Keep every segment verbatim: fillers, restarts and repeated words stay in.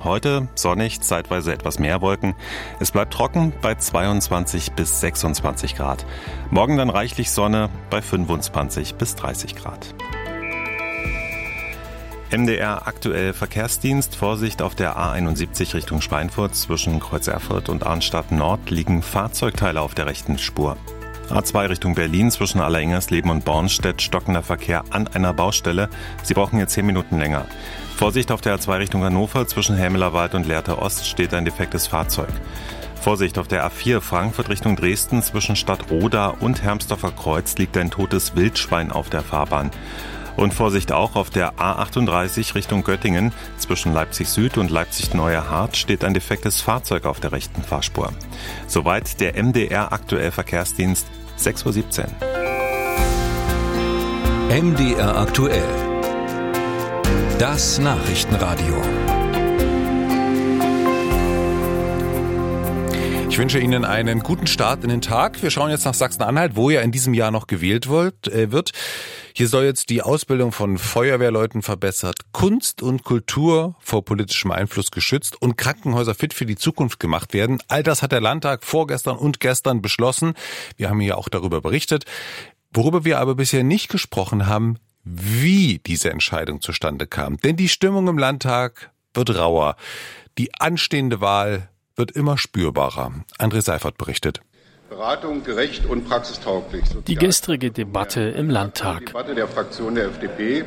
Heute sonnig, zeitweise etwas mehr Wolken. Es bleibt trocken bei zweiundzwanzig bis sechsundzwanzig Grad. Morgen dann reichlich Sonne bei fünfundzwanzig bis dreißig Grad. M D R aktuell Verkehrsdienst. Vorsicht auf der A einundsiebzig Richtung Schweinfurt. Zwischen Kreuz Erfurt und Arnstadt Nord liegen Fahrzeugteile auf der rechten Spur. A zwei Richtung Berlin zwischen Alleringers-Leben und Bornstedt stockender Verkehr an einer Baustelle. Sie brauchen hier zehn Minuten länger. Vorsicht auf der A zwei Richtung Hannover. Zwischen Helmelerwald und Lehrte Ost steht ein defektes Fahrzeug. Vorsicht auf der A vier Frankfurt Richtung Dresden. Zwischen Stadtroda und Hermsdorfer Kreuz liegt ein totes Wildschwein auf der Fahrbahn. Und Vorsicht auch auf der A achtunddreißig Richtung Göttingen. Zwischen Leipzig Süd und Leipzig Neuer Hart steht ein defektes Fahrzeug auf der rechten Fahrspur. Soweit der M D R aktuell Verkehrsdienst, sechs Uhr siebzehn. M D R aktuell. Das Nachrichtenradio. Ich wünsche Ihnen einen guten Start in den Tag. Wir schauen jetzt nach Sachsen-Anhalt, wo ja in diesem Jahr noch gewählt wird. Hier soll jetzt die Ausbildung von Feuerwehrleuten verbessert, Kunst und Kultur vor politischem Einfluss geschützt und Krankenhäuser fit für die Zukunft gemacht werden. All das hat der Landtag vorgestern und gestern beschlossen. Wir haben hier auch darüber berichtet. Worüber wir aber bisher nicht gesprochen haben, wie diese Entscheidung zustande kam. Denn die Stimmung im Landtag wird rauer. Die anstehende Wahl wird immer spürbarer. André Seifert berichtet. Beratung gerecht und praxistauglich. Die gestrige Debatte im Landtag. Debatte der Fraktion der F D P.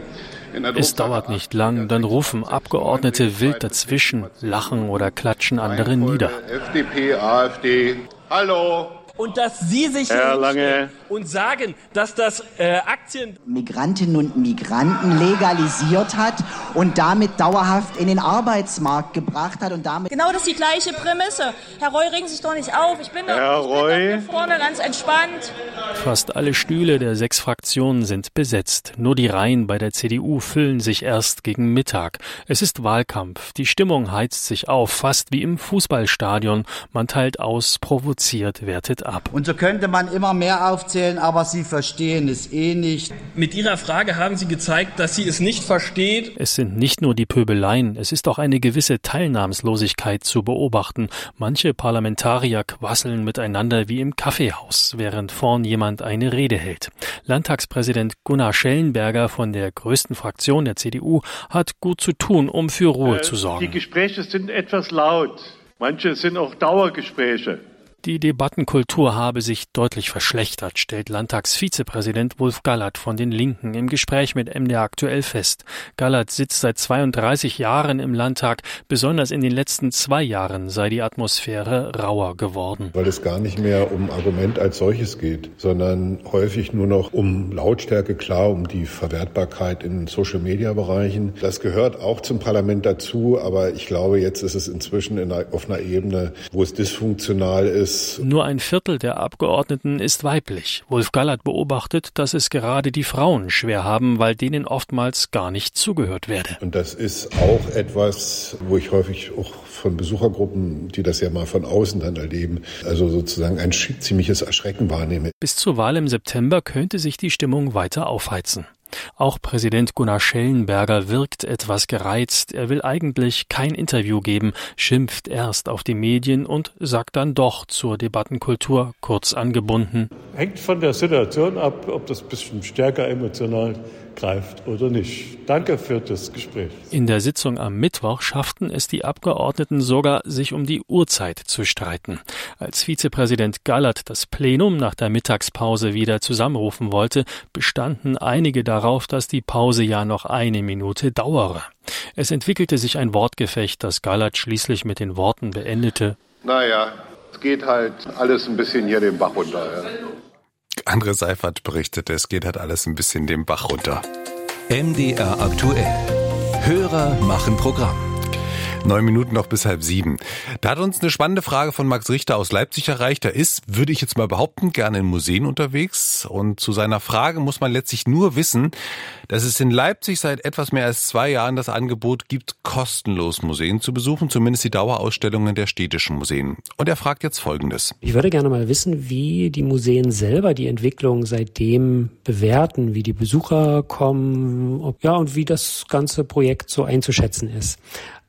Es dauert nicht lang, dann rufen Abgeordnete wild dazwischen, lachen oder klatschen andere nieder. F D P, AfD. Hallo. Und dass Sie sich Herr Lange und sagen, dass das äh, Aktien Migrantinnen und Migranten legalisiert hat und damit dauerhaft in den Arbeitsmarkt gebracht hat und damit genau das ist die gleiche Prämisse. Herr Roy, regen Sie sich doch nicht auf. Ich bin doch, Herr ich bin Roy. doch hier vorne ganz entspannt. Fast alle Stühle der sechs Fraktionen sind besetzt. Nur die Reihen bei der C D U füllen sich erst gegen Mittag. Es ist Wahlkampf. Die Stimmung heizt sich auf, fast wie im Fußballstadion. Man teilt aus, provoziert, wertet ab. Und so könnte man immer mehr aufzählen, aber Sie verstehen es eh nicht. Mit Ihrer Frage haben Sie gezeigt, dass sie es nicht versteht. Es sind nicht nur die Pöbeleien, es ist auch eine gewisse Teilnahmslosigkeit zu beobachten. Manche Parlamentarier quasseln miteinander wie im Kaffeehaus, während vorn jemand eine Rede hält. Landtagspräsident Gunnar Schellenberger von der größten Fraktion der C D U hat gut zu tun, um für Ruhe äh, zu sorgen. Die Gespräche sind etwas laut. Manche sind auch Dauergespräche. Die Debattenkultur habe sich deutlich verschlechtert, stellt Landtagsvizepräsident Wolf Gallert von den Linken im Gespräch mit M D R aktuell fest. Gallert sitzt seit zweiunddreißig Jahren im Landtag. Besonders in den letzten zwei Jahren sei die Atmosphäre rauer geworden. Weil es gar nicht mehr um Argument als solches geht, sondern häufig nur noch um Lautstärke, klar, um die Verwertbarkeit in Social-Media-Bereichen. Das gehört auch zum Parlament dazu, aber ich glaube, jetzt ist es inzwischen in einer, auf einer Ebene, wo es dysfunktional ist. Nur ein Viertel der Abgeordneten ist weiblich. Wolf Gallert beobachtet, dass es gerade die Frauen schwer haben, weil denen oftmals gar nicht zugehört werde. Und das ist auch etwas, wo ich häufig auch von Besuchergruppen, die das ja mal von außen dann erleben, also sozusagen ein ziemliches Erschrecken wahrnehme. Bis zur Wahl im September könnte sich die Stimmung weiter aufheizen. Auch Präsident Gunnar Schellenberger wirkt etwas gereizt. Er will eigentlich kein Interview geben, schimpft erst auf die Medien und sagt dann doch zur Debattenkultur kurz angebunden. Hängt von der Situation ab, ob das ein bisschen stärker emotional greift oder nicht. Danke für das Gespräch. In der Sitzung am Mittwoch schafften es die Abgeordneten sogar, sich um die Uhrzeit zu streiten. Als Vizepräsident Gallert das Plenum nach der Mittagspause wieder zusammenrufen wollte, bestanden einige darauf, dass die Pause ja noch eine Minute dauere. Es entwickelte sich ein Wortgefecht, das Gallert schließlich mit den Worten beendete: Naja, es geht halt alles ein bisschen hier den Bach runter. Ja. André Seifert berichtete, es geht halt alles ein bisschen den Bach runter. M D R aktuell. Hörer machen Programm. Neun Minuten noch bis halb sieben. Da hat uns eine spannende Frage von Max Richter aus Leipzig erreicht. Er ist, würde ich jetzt mal behaupten, gerne in Museen unterwegs. Und zu seiner Frage muss man letztlich nur wissen, dass es in Leipzig seit etwas mehr als zwei Jahren das Angebot gibt, kostenlos Museen zu besuchen, zumindest die Dauerausstellungen der städtischen Museen. Und er fragt jetzt Folgendes. Ich würde gerne mal wissen, wie die Museen selber die Entwicklung seitdem bewerten, wie die Besucher kommen, ob, ja, und wie das ganze Projekt so einzuschätzen ist.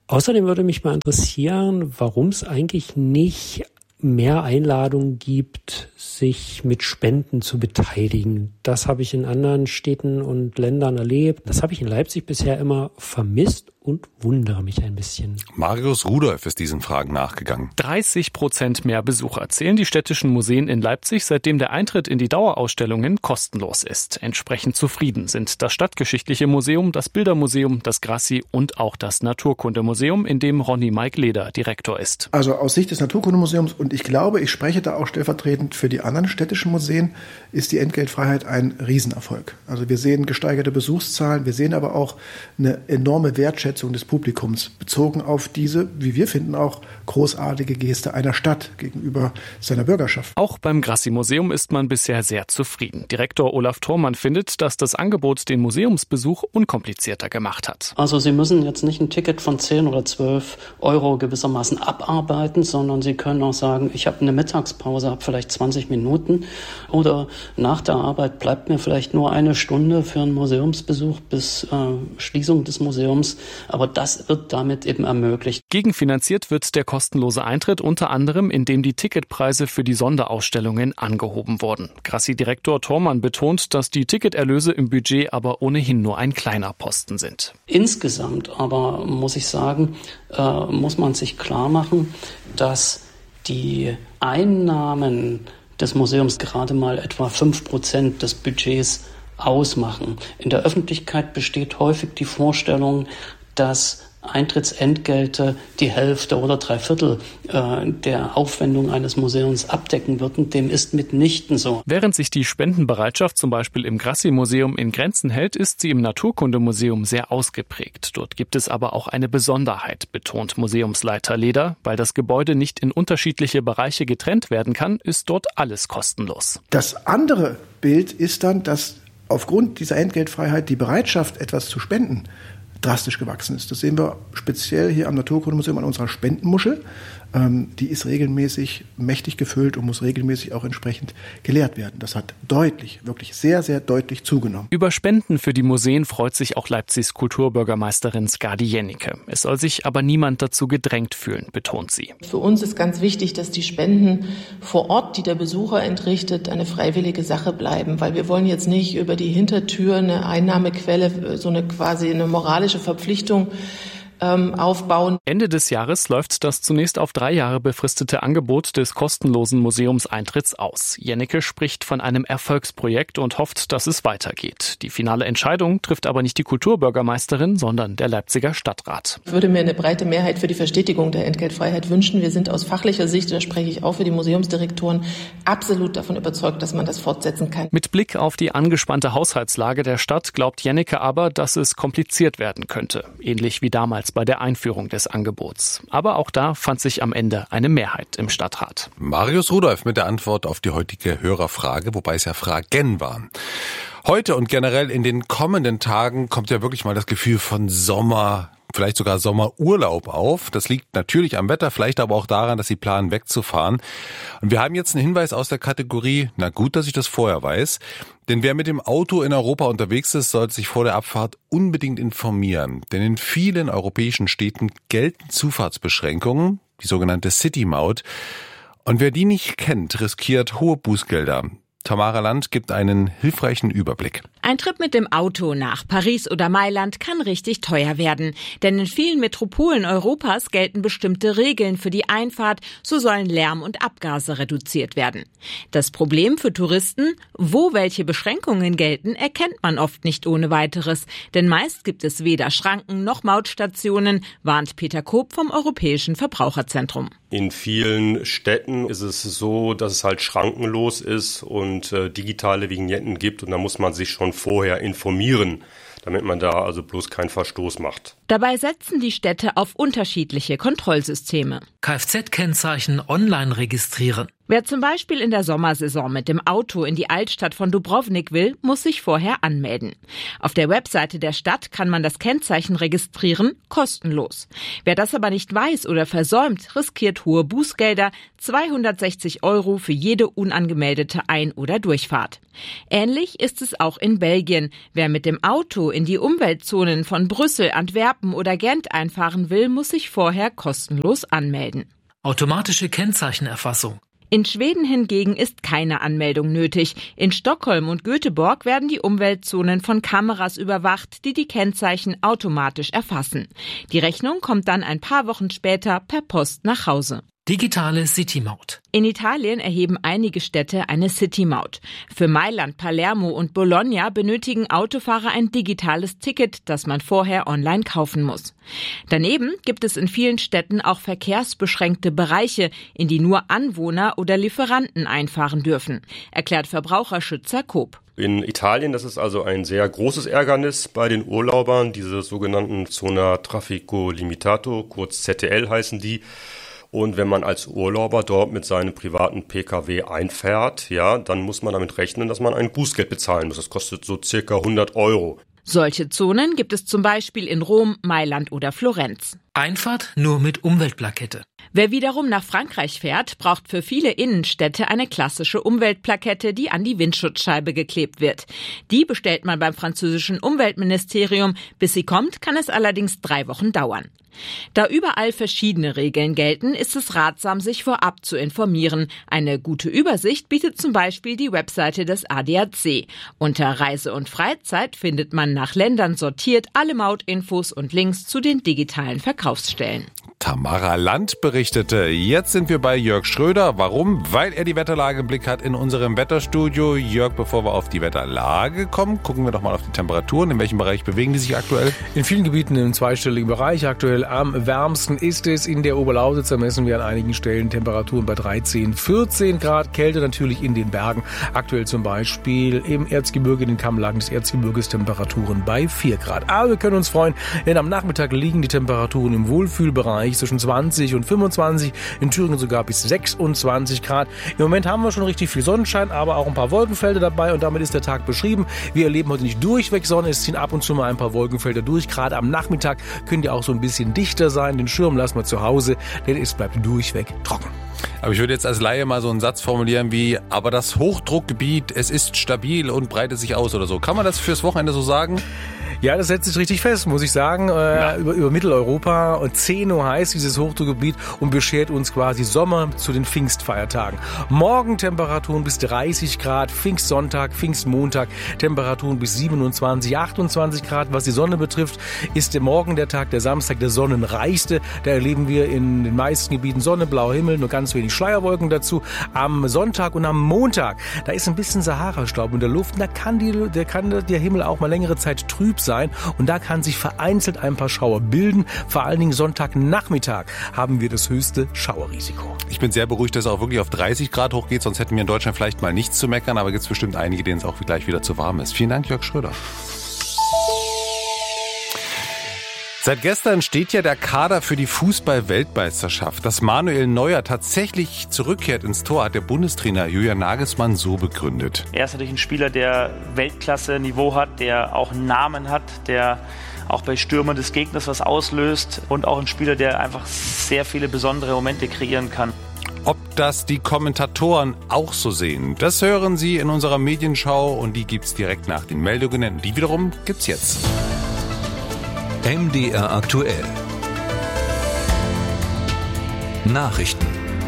Außerdem würde mich mal interessieren, warum es eigentlich nicht mehr Einladungen gibt, sich mit Spenden zu beteiligen. Das habe ich in anderen Städten und Ländern erlebt. Das habe ich in Leipzig bisher immer vermisst und wundere mich ein bisschen. Marius Rudolph ist diesen Fragen nachgegangen. dreißig Prozent mehr Besucher zählen die städtischen Museen in Leipzig, seitdem der Eintritt in die Dauerausstellungen kostenlos ist. Entsprechend zufrieden sind das Stadtgeschichtliche Museum, das Bildermuseum, das Grassi und auch das Naturkundemuseum, in dem Ronny Mike Leder Direktor ist. Also aus Sicht des Naturkundemuseums, und ich glaube, ich spreche da auch stellvertretend für die anderen städtischen Museen, ist die Entgeltfreiheit ein Riesenerfolg. Also wir sehen gesteigerte Besuchszahlen, wir sehen aber auch eine enorme Wertschätzung des Publikums, bezogen auf diese, wie wir finden, auch großartige Geste einer Stadt gegenüber seiner Bürgerschaft. Auch beim Grassi-Museum ist man bisher sehr zufrieden. Direktor Olaf Thormann findet, dass das Angebot den Museumsbesuch unkomplizierter gemacht hat. Also Sie müssen jetzt nicht ein Ticket von zehn oder zwölf Euro gewissermaßen abarbeiten, sondern Sie können auch sagen, ich habe eine Mittagspause, habe vielleicht zwanzig Minuten oder nach der Arbeit bleibt mir vielleicht nur eine Stunde für einen Museumsbesuch bis äh, Schließung des Museums. Aber das wird damit eben ermöglicht. Gegenfinanziert wird der kostenlose Eintritt unter anderem, indem die Ticketpreise für die Sonderausstellungen angehoben wurden. Grassi-Direktor Thormann betont, dass die Ticketerlöse im Budget aber ohnehin nur ein kleiner Posten sind. Insgesamt aber, muss ich sagen, äh, muss man sich klar machen, dass die Einnahmen des Museums gerade mal etwa fünf Prozent des Budgets ausmachen. In der Öffentlichkeit besteht häufig die Vorstellung, dass Eintrittsentgelte die Hälfte oder drei Viertel äh, der Aufwendung eines Museums abdecken würden. Dem ist mitnichten so. Während sich die Spendenbereitschaft zum Beispiel im Grassi-Museum in Grenzen hält, ist sie im Naturkundemuseum sehr ausgeprägt. Dort gibt es aber auch eine Besonderheit, betont Museumsleiter Leder. Weil das Gebäude nicht in unterschiedliche Bereiche getrennt werden kann, ist dort alles kostenlos. Das andere Bild ist dann, dass aufgrund dieser Entgeltfreiheit die Bereitschaft, etwas zu spenden, drastisch gewachsen ist. Das sehen wir speziell hier am Naturkundemuseum an unserer Spendenmuschel. Ähm, die ist regelmäßig mächtig gefüllt und muss regelmäßig auch entsprechend geleert werden. Das hat deutlich, wirklich sehr, sehr deutlich zugenommen. Über Spenden für die Museen freut sich auch Leipzigs Kulturbürgermeisterin Skadi Jennecke. Es soll sich aber niemand dazu gedrängt fühlen, betont sie. Für uns ist ganz wichtig, dass die Spenden vor Ort, die der Besucher entrichtet, eine freiwillige Sache bleiben, weil wir wollen jetzt nicht über die Hintertür eine Einnahmequelle, so eine quasi eine moralische Verpflichtung aufbauen. Ende des Jahres läuft das zunächst auf drei Jahre befristete Angebot des kostenlosen Museumseintritts aus. Jennecke spricht von einem Erfolgsprojekt und hofft, dass es weitergeht. Die finale Entscheidung trifft aber nicht die Kulturbürgermeisterin, sondern der Leipziger Stadtrat. Ich würde mir eine breite Mehrheit für die Verstetigung der Entgeltfreiheit wünschen. Wir sind aus fachlicher Sicht, da spreche ich auch für die Museumsdirektoren, absolut davon überzeugt, dass man das fortsetzen kann. Mit Blick auf die angespannte Haushaltslage der Stadt glaubt Jennecke aber, dass es kompliziert werden könnte. Ähnlich wie damals bei der Einführung des Angebots. Aber auch da fand sich am Ende eine Mehrheit im Stadtrat. Marius Rudolph mit der Antwort auf die heutige Hörerfrage, wobei es ja Fragen waren. Heute und generell in den kommenden Tagen kommt ja wirklich mal das Gefühl von Sommer, vielleicht sogar Sommerurlaub auf. Das liegt natürlich am Wetter, vielleicht aber auch daran, dass Sie planen, wegzufahren. Und wir haben jetzt einen Hinweis aus der Kategorie, na gut, dass ich das vorher weiß. Denn wer mit dem Auto in Europa unterwegs ist, sollte sich vor der Abfahrt unbedingt informieren. Denn in vielen europäischen Städten gelten Zufahrtsbeschränkungen, die sogenannte City-Maut. Und wer die nicht kennt, riskiert hohe Bußgelder. Tamara Land gibt einen hilfreichen Überblick. Ein Trip mit dem Auto nach Paris oder Mailand kann richtig teuer werden. Denn in vielen Metropolen Europas gelten bestimmte Regeln für die Einfahrt, so sollen Lärm und Abgase reduziert werden. Das Problem für Touristen, wo welche Beschränkungen gelten, erkennt man oft nicht ohne weiteres. Denn meist gibt es weder Schranken noch Mautstationen, warnt Peter Koop vom Europäischen Verbraucherzentrum. In vielen Städten ist es so, dass es halt schrankenlos ist und äh, digitale Vignetten gibt und da muss man sich schon vorher informieren, damit man da also bloß keinen Verstoß macht. Dabei setzen die Städte auf unterschiedliche Kontrollsysteme. Kfz-Kennzeichen online registrieren. Wer zum Beispiel in der Sommersaison mit dem Auto in die Altstadt von Dubrovnik will, muss sich vorher anmelden. Auf der Webseite der Stadt kann man das Kennzeichen registrieren, kostenlos. Wer das aber nicht weiß oder versäumt, riskiert hohe Bußgelder, zweihundertsechzig Euro für jede unangemeldete Ein- oder Durchfahrt. Ähnlich ist es auch in Belgien. Wer mit dem Auto in die Umweltzonen von Brüssel, Antwerpen oder Gent einfahren will, muss sich vorher kostenlos anmelden. Automatische Kennzeichenerfassung. In Schweden hingegen ist keine Anmeldung nötig. In Stockholm und Göteborg werden die Umweltzonen von Kameras überwacht, die die Kennzeichen automatisch erfassen. Die Rechnung kommt dann ein paar Wochen später per Post nach Hause. Digitale City-Maut. In Italien erheben einige Städte eine City-Maut. Für Mailand, Palermo und Bologna benötigen Autofahrer ein digitales Ticket, das man vorher online kaufen muss. Daneben gibt es in vielen Städten auch verkehrsbeschränkte Bereiche, in die nur Anwohner oder Lieferanten einfahren dürfen, erklärt Verbraucherschützer Coop. In Italien, das ist also ein sehr großes Ärgernis bei den Urlaubern, diese sogenannten Zona Traffico Limitato, kurz Z T L heißen die. Und wenn man als Urlauber dort mit seinem privaten P K W einfährt, ja, dann muss man damit rechnen, dass man ein Bußgeld bezahlen muss. Das kostet so circa hundert Euro. Solche Zonen gibt es zum Beispiel in Rom, Mailand oder Florenz. Einfahrt nur mit Umweltplakette. Wer wiederum nach Frankreich fährt, braucht für viele Innenstädte eine klassische Umweltplakette, die an die Windschutzscheibe geklebt wird. Die bestellt man beim französischen Umweltministerium. Bis sie kommt, kann es allerdings drei Wochen dauern. Da überall verschiedene Regeln gelten, ist es ratsam, sich vorab zu informieren. Eine gute Übersicht bietet zum Beispiel die Webseite des A D A C. Unter Reise und Freizeit findet man nach Ländern sortiert alle Mautinfos und Links zu den digitalen Verkaufsstellen. Tamara Land berichtete. Jetzt sind wir bei Jörg Schröder. Warum? Weil er die Wetterlage im Blick hat in unserem Wetterstudio. Jörg, bevor wir auf die Wetterlage kommen, gucken wir doch mal auf die Temperaturen. In welchem Bereich bewegen die sich aktuell? In vielen Gebieten im zweistelligen Bereich. Aktuell am wärmsten ist es in der Oberlausitz. Da messen wir an einigen Stellen Temperaturen bei dreizehn, vierzehn Grad. Kälte natürlich in den Bergen. Aktuell zum Beispiel im Erzgebirge, in den Kammlagen des Erzgebirges Temperaturen bei vier Grad. Aber wir können uns freuen, denn am Nachmittag liegen die Temperaturen im Wohlfühlbereich zwischen zwanzig und fünfundzwanzig, in Thüringen sogar bis sechsundzwanzig Grad. Im Moment haben wir schon richtig viel Sonnenschein, aber auch ein paar Wolkenfelder dabei und damit ist der Tag beschrieben. Wir erleben heute nicht durchweg Sonne, es ziehen ab und zu mal ein paar Wolkenfelder durch. Gerade am Nachmittag können die auch so ein bisschen dichter sein. Den Schirm lassen wir zu Hause, denn es bleibt durchweg trocken. Aber ich würde jetzt als Laie mal so einen Satz formulieren wie, aber das Hochdruckgebiet, es ist stabil und breitet sich aus oder so. Kann man das fürs Wochenende so sagen? Ja, das setzt sich richtig fest, muss ich sagen, äh, über, über Mitteleuropa. Und Zeno heißt dieses Hochdruckgebiet und beschert uns quasi Sommer zu den Pfingstfeiertagen. Morgen Temperaturen bis dreißig Grad, Pfingstsonntag, Pfingstmontag, Temperaturen bis siebenundzwanzig, achtundzwanzig Grad. Was die Sonne betrifft, ist der Morgen der Tag, der Samstag, der sonnenreichste. Da erleben wir in den meisten Gebieten Sonne, blauer Himmel, nur ganz wenig Schleierwolken dazu. Am Sonntag und am Montag, da ist ein bisschen Sahara-Staub in der Luft. Da kann, die, der, kann der Himmel auch mal längere Zeit trüb sein. Und da kann sich vereinzelt ein paar Schauer bilden. Vor allen Dingen Sonntagnachmittag haben wir das höchste Schauerrisiko. Ich bin sehr beruhigt, dass es auch wirklich auf dreißig Grad hochgeht. Sonst hätten wir in Deutschland vielleicht mal nichts zu meckern. Aber gibt es bestimmt einige, denen es auch gleich wieder zu warm ist. Vielen Dank, Jörg Schröder. Seit gestern steht ja der Kader für die Fußball-Weltmeisterschaft. Dass Manuel Neuer tatsächlich zurückkehrt ins Tor, hat der Bundestrainer Julian Nagelsmann so begründet. Er ist natürlich ein Spieler, der Weltklasse-Niveau hat, der auch einen Namen hat, der auch bei Stürmern des Gegners was auslöst und auch ein Spieler, der einfach sehr viele besondere Momente kreieren kann. Ob das die Kommentatoren auch so sehen, das hören Sie in unserer Medienschau und die gibt's direkt nach den Meldungen. Die wiederum gibt's jetzt. M D R aktuell. Nachrichten.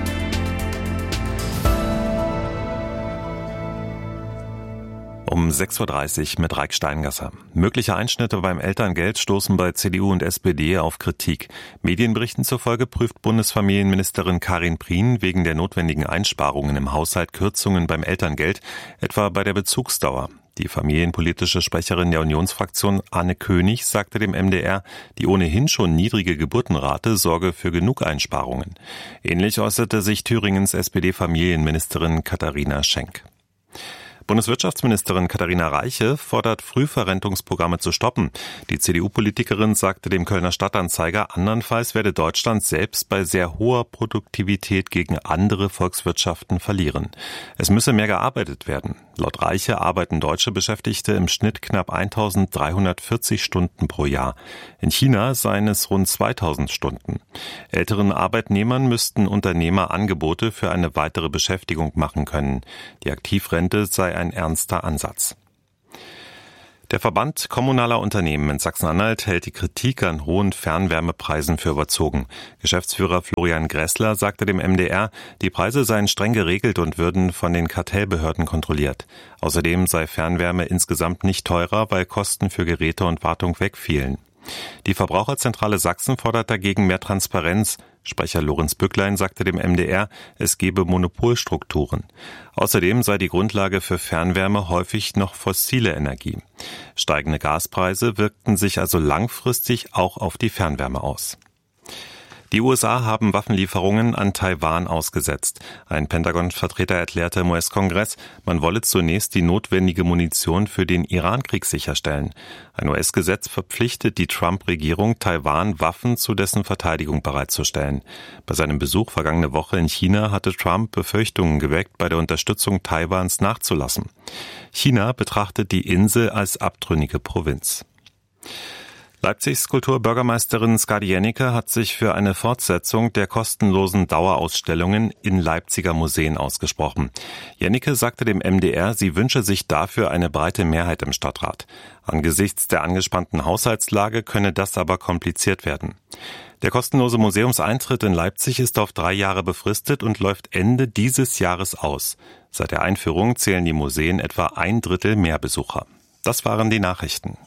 Um sechs Uhr dreißig mit Raik Steingasser. Mögliche Einschnitte beim Elterngeld stoßen bei C D U und S P D auf Kritik. Medienberichten zufolge prüft Bundesfamilienministerin Karin Prien wegen der notwendigen Einsparungen im Haushalt Kürzungen beim Elterngeld, etwa bei der Bezugsdauer. Die familienpolitische Sprecherin der Unionsfraktion Anne König sagte dem M D R, die ohnehin schon niedrige Geburtenrate sorge für genug Einsparungen. Ähnlich äußerte sich Thüringens S P D-Familienministerin Katharina Schenk. Bundeswirtschaftsministerin Katharina Reiche fordert Frühverrentungsprogramme zu stoppen. Die C D U-Politikerin sagte dem Kölner Stadtanzeiger, andernfalls werde Deutschland selbst bei sehr hoher Produktivität gegen andere Volkswirtschaften verlieren. Es müsse mehr gearbeitet werden. Laut Reiche arbeiten deutsche Beschäftigte im Schnitt knapp eintausenddreihundertvierzig Stunden pro Jahr. In China seien es rund zweitausend Stunden. Älteren Arbeitnehmern müssten Unternehmer Angebote für eine weitere Beschäftigung machen können. Die Aktivrente sei ein ernster Ansatz. Der Verband kommunaler Unternehmen in Sachsen-Anhalt hält die Kritik an hohen Fernwärmepreisen für überzogen. Geschäftsführer Florian Gressler sagte dem M D R, die Preise seien streng geregelt und würden von den Kartellbehörden kontrolliert. Außerdem sei Fernwärme insgesamt nicht teurer, weil Kosten für Geräte und Wartung wegfielen. Die Verbraucherzentrale Sachsen fordert dagegen mehr Transparenz. Sprecher Lorenz Bücklein sagte dem M D R, es gebe Monopolstrukturen. Außerdem sei die Grundlage für Fernwärme häufig noch fossile Energie. Steigende Gaspreise wirkten sich also langfristig auch auf die Fernwärme aus. Die U S A haben Waffenlieferungen an Taiwan ausgesetzt. Ein Pentagon-Vertreter erklärte im U S-Kongress, man wolle zunächst die notwendige Munition für den Iran-Krieg sicherstellen. Ein U S-Gesetz verpflichtet die Trump-Regierung, Taiwan Waffen zu dessen Verteidigung bereitzustellen. Bei seinem Besuch vergangene Woche in China hatte Trump Befürchtungen geweckt, bei der Unterstützung Taiwans nachzulassen. China betrachtet die Insel als abtrünnige Provinz. Leipzigs Kulturbürgermeisterin Skadi Jennecke hat sich für eine Fortsetzung der kostenlosen Dauerausstellungen in Leipziger Museen ausgesprochen. Jennecke sagte dem M D R, sie wünsche sich dafür eine breite Mehrheit im Stadtrat. Angesichts der angespannten Haushaltslage könne das aber kompliziert werden. Der kostenlose Museumseintritt in Leipzig ist auf drei Jahre befristet und läuft Ende dieses Jahres aus. Seit der Einführung zählen die Museen etwa ein Drittel mehr Besucher. Das waren die Nachrichten.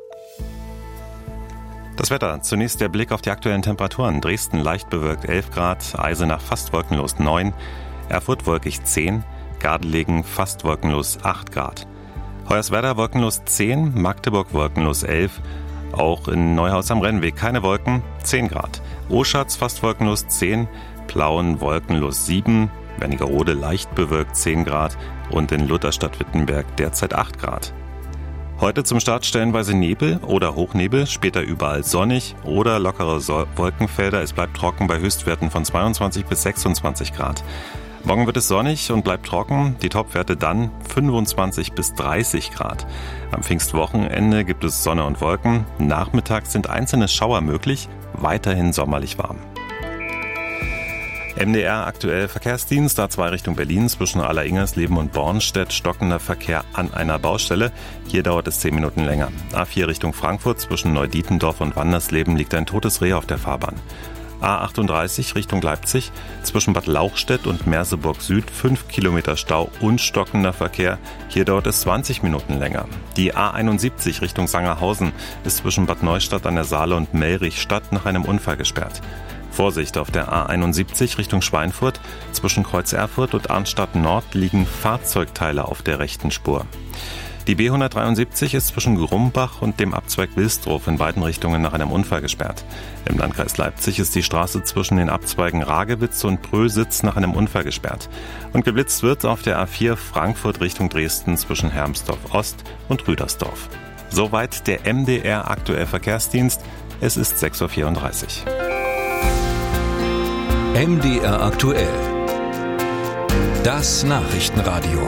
Das Wetter. Zunächst der Blick auf die aktuellen Temperaturen. Dresden leicht bewölkt elf Grad, Eisenach fast wolkenlos neun, Erfurt wolkig zehn, Gardelegen fast wolkenlos acht Grad. Hoyerswerda wolkenlos zehn, Magdeburg wolkenlos elf, auch in Neuhaus am Rennweg keine Wolken, zehn Grad. Oschatz fast wolkenlos zehn, Plauen wolkenlos sieben, Wernigerode leicht bewölkt zehn Grad und in Lutherstadt-Wittenberg derzeit acht Grad. Heute zum Start stellenweise Nebel oder Hochnebel, später überall sonnig oder lockere so- Wolkenfelder. Es bleibt trocken bei Höchstwerten von zweiundzwanzig bis sechsundzwanzig Grad. Morgen wird es sonnig und bleibt trocken, die Topwerte dann fünfundzwanzig bis dreißig Grad. Am Pfingstwochenende gibt es Sonne und Wolken. Nachmittags sind einzelne Schauer möglich, weiterhin sommerlich warm. M D R aktuell Verkehrsdienst, A zwei Richtung Berlin zwischen Alleringers, und Bornstedt, stockender Verkehr an einer Baustelle. Hier dauert es zehn Minuten länger. A vier Richtung Frankfurt zwischen Neudietendorf und Wandersleben liegt ein totes Reh auf der Fahrbahn. A achtunddreißig Richtung Leipzig zwischen Bad Lauchstädt und Merseburg Süd fünf Kilometer Stau und stockender Verkehr. Hier dauert es zwanzig Minuten länger. Die A einundsiebzig Richtung Sangerhausen ist zwischen Bad Neustadt an der Saale und Mellrichstadt nach einem Unfall gesperrt. Vorsicht auf der A einundsiebzig Richtung Schweinfurt. Zwischen Kreuz Erfurt und Arnstadt Nord liegen Fahrzeugteile auf der rechten Spur. Die B hundertdreiundsiebzig ist zwischen Grumbach und dem Abzweig Wilsdruf in beiden Richtungen nach einem Unfall gesperrt. Im Landkreis Leipzig ist die Straße zwischen den Abzweigen Ragewitz und Prösitz nach einem Unfall gesperrt. Und geblitzt wird auf der A vier Frankfurt Richtung Dresden zwischen Hermsdorf Ost und Rüdersdorf. Soweit der M D R aktuell Verkehrsdienst. Es ist sechs Uhr vierunddreißig. M D R aktuell. Das Nachrichtenradio.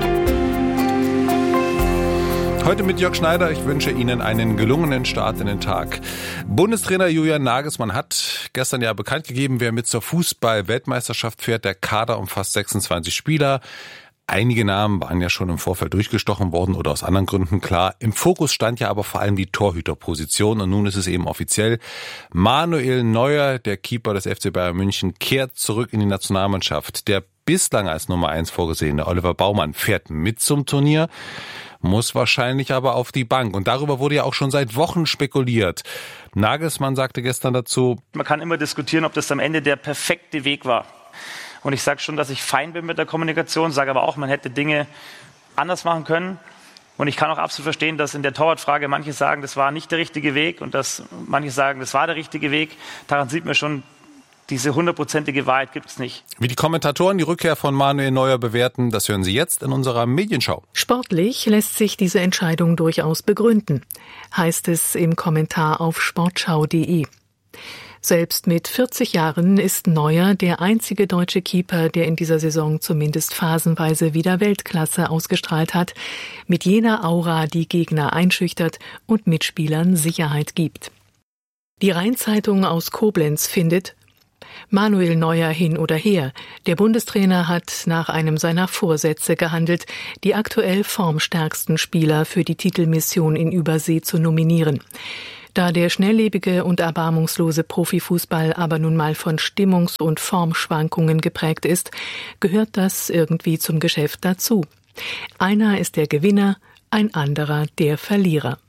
Heute mit Jörg Schneider. Ich wünsche Ihnen einen gelungenen Start in den Tag. Bundestrainer Julian Nagelsmann hat gestern ja bekannt gegeben, wer mit zur Fußball-Weltmeisterschaft fährt. Der Kader umfasst sechsundzwanzig Spieler. Einige Namen waren ja schon im Vorfeld durchgestochen worden oder aus anderen Gründen klar. Im Fokus stand ja aber vor allem die Torhüterposition und nun ist es eben offiziell. Manuel Neuer, der Keeper des F C Bayern München, kehrt zurück in die Nationalmannschaft. Der bislang als Nummer eins vorgesehene Oliver Baumann fährt mit zum Turnier, muss wahrscheinlich aber auf die Bank. Und darüber wurde ja auch schon seit Wochen spekuliert. Nagelsmann sagte gestern dazu: Man kann immer diskutieren, ob das am Ende der perfekte Weg war. Und ich sage schon, dass ich fein bin mit der Kommunikation, sage aber auch, man hätte Dinge anders machen können. Und ich kann auch absolut verstehen, dass in der Torwartfrage manche sagen, das war nicht der richtige Weg und dass manche sagen, das war der richtige Weg. Daran sieht man schon, Diese hundertprozentige Wahrheit gibt es nicht. Wie die Kommentatoren die Rückkehr von Manuel Neuer bewerten, das hören Sie jetzt in unserer Medienschau. Sportlich lässt sich diese Entscheidung durchaus begründen, heißt es im Kommentar auf sportschau punkt de. Selbst mit vierzig Jahren ist Neuer der einzige deutsche Keeper, der in dieser Saison zumindest phasenweise wieder Weltklasse ausgestrahlt hat, mit jener Aura, die Gegner einschüchtert und Mitspielern Sicherheit gibt. Die Rhein-Zeitung aus Koblenz findet: Manuel Neuer hin oder her. Der Bundestrainer hat nach einem seiner Vorsätze gehandelt, die aktuell formstärksten Spieler für die Titelmission in Übersee zu nominieren. Da der schnelllebige und erbarmungslose Profifußball aber nun mal von Stimmungs- und Formschwankungen geprägt ist, gehört das irgendwie zum Geschäft dazu. Einer ist der Gewinner, ein anderer der Verlierer.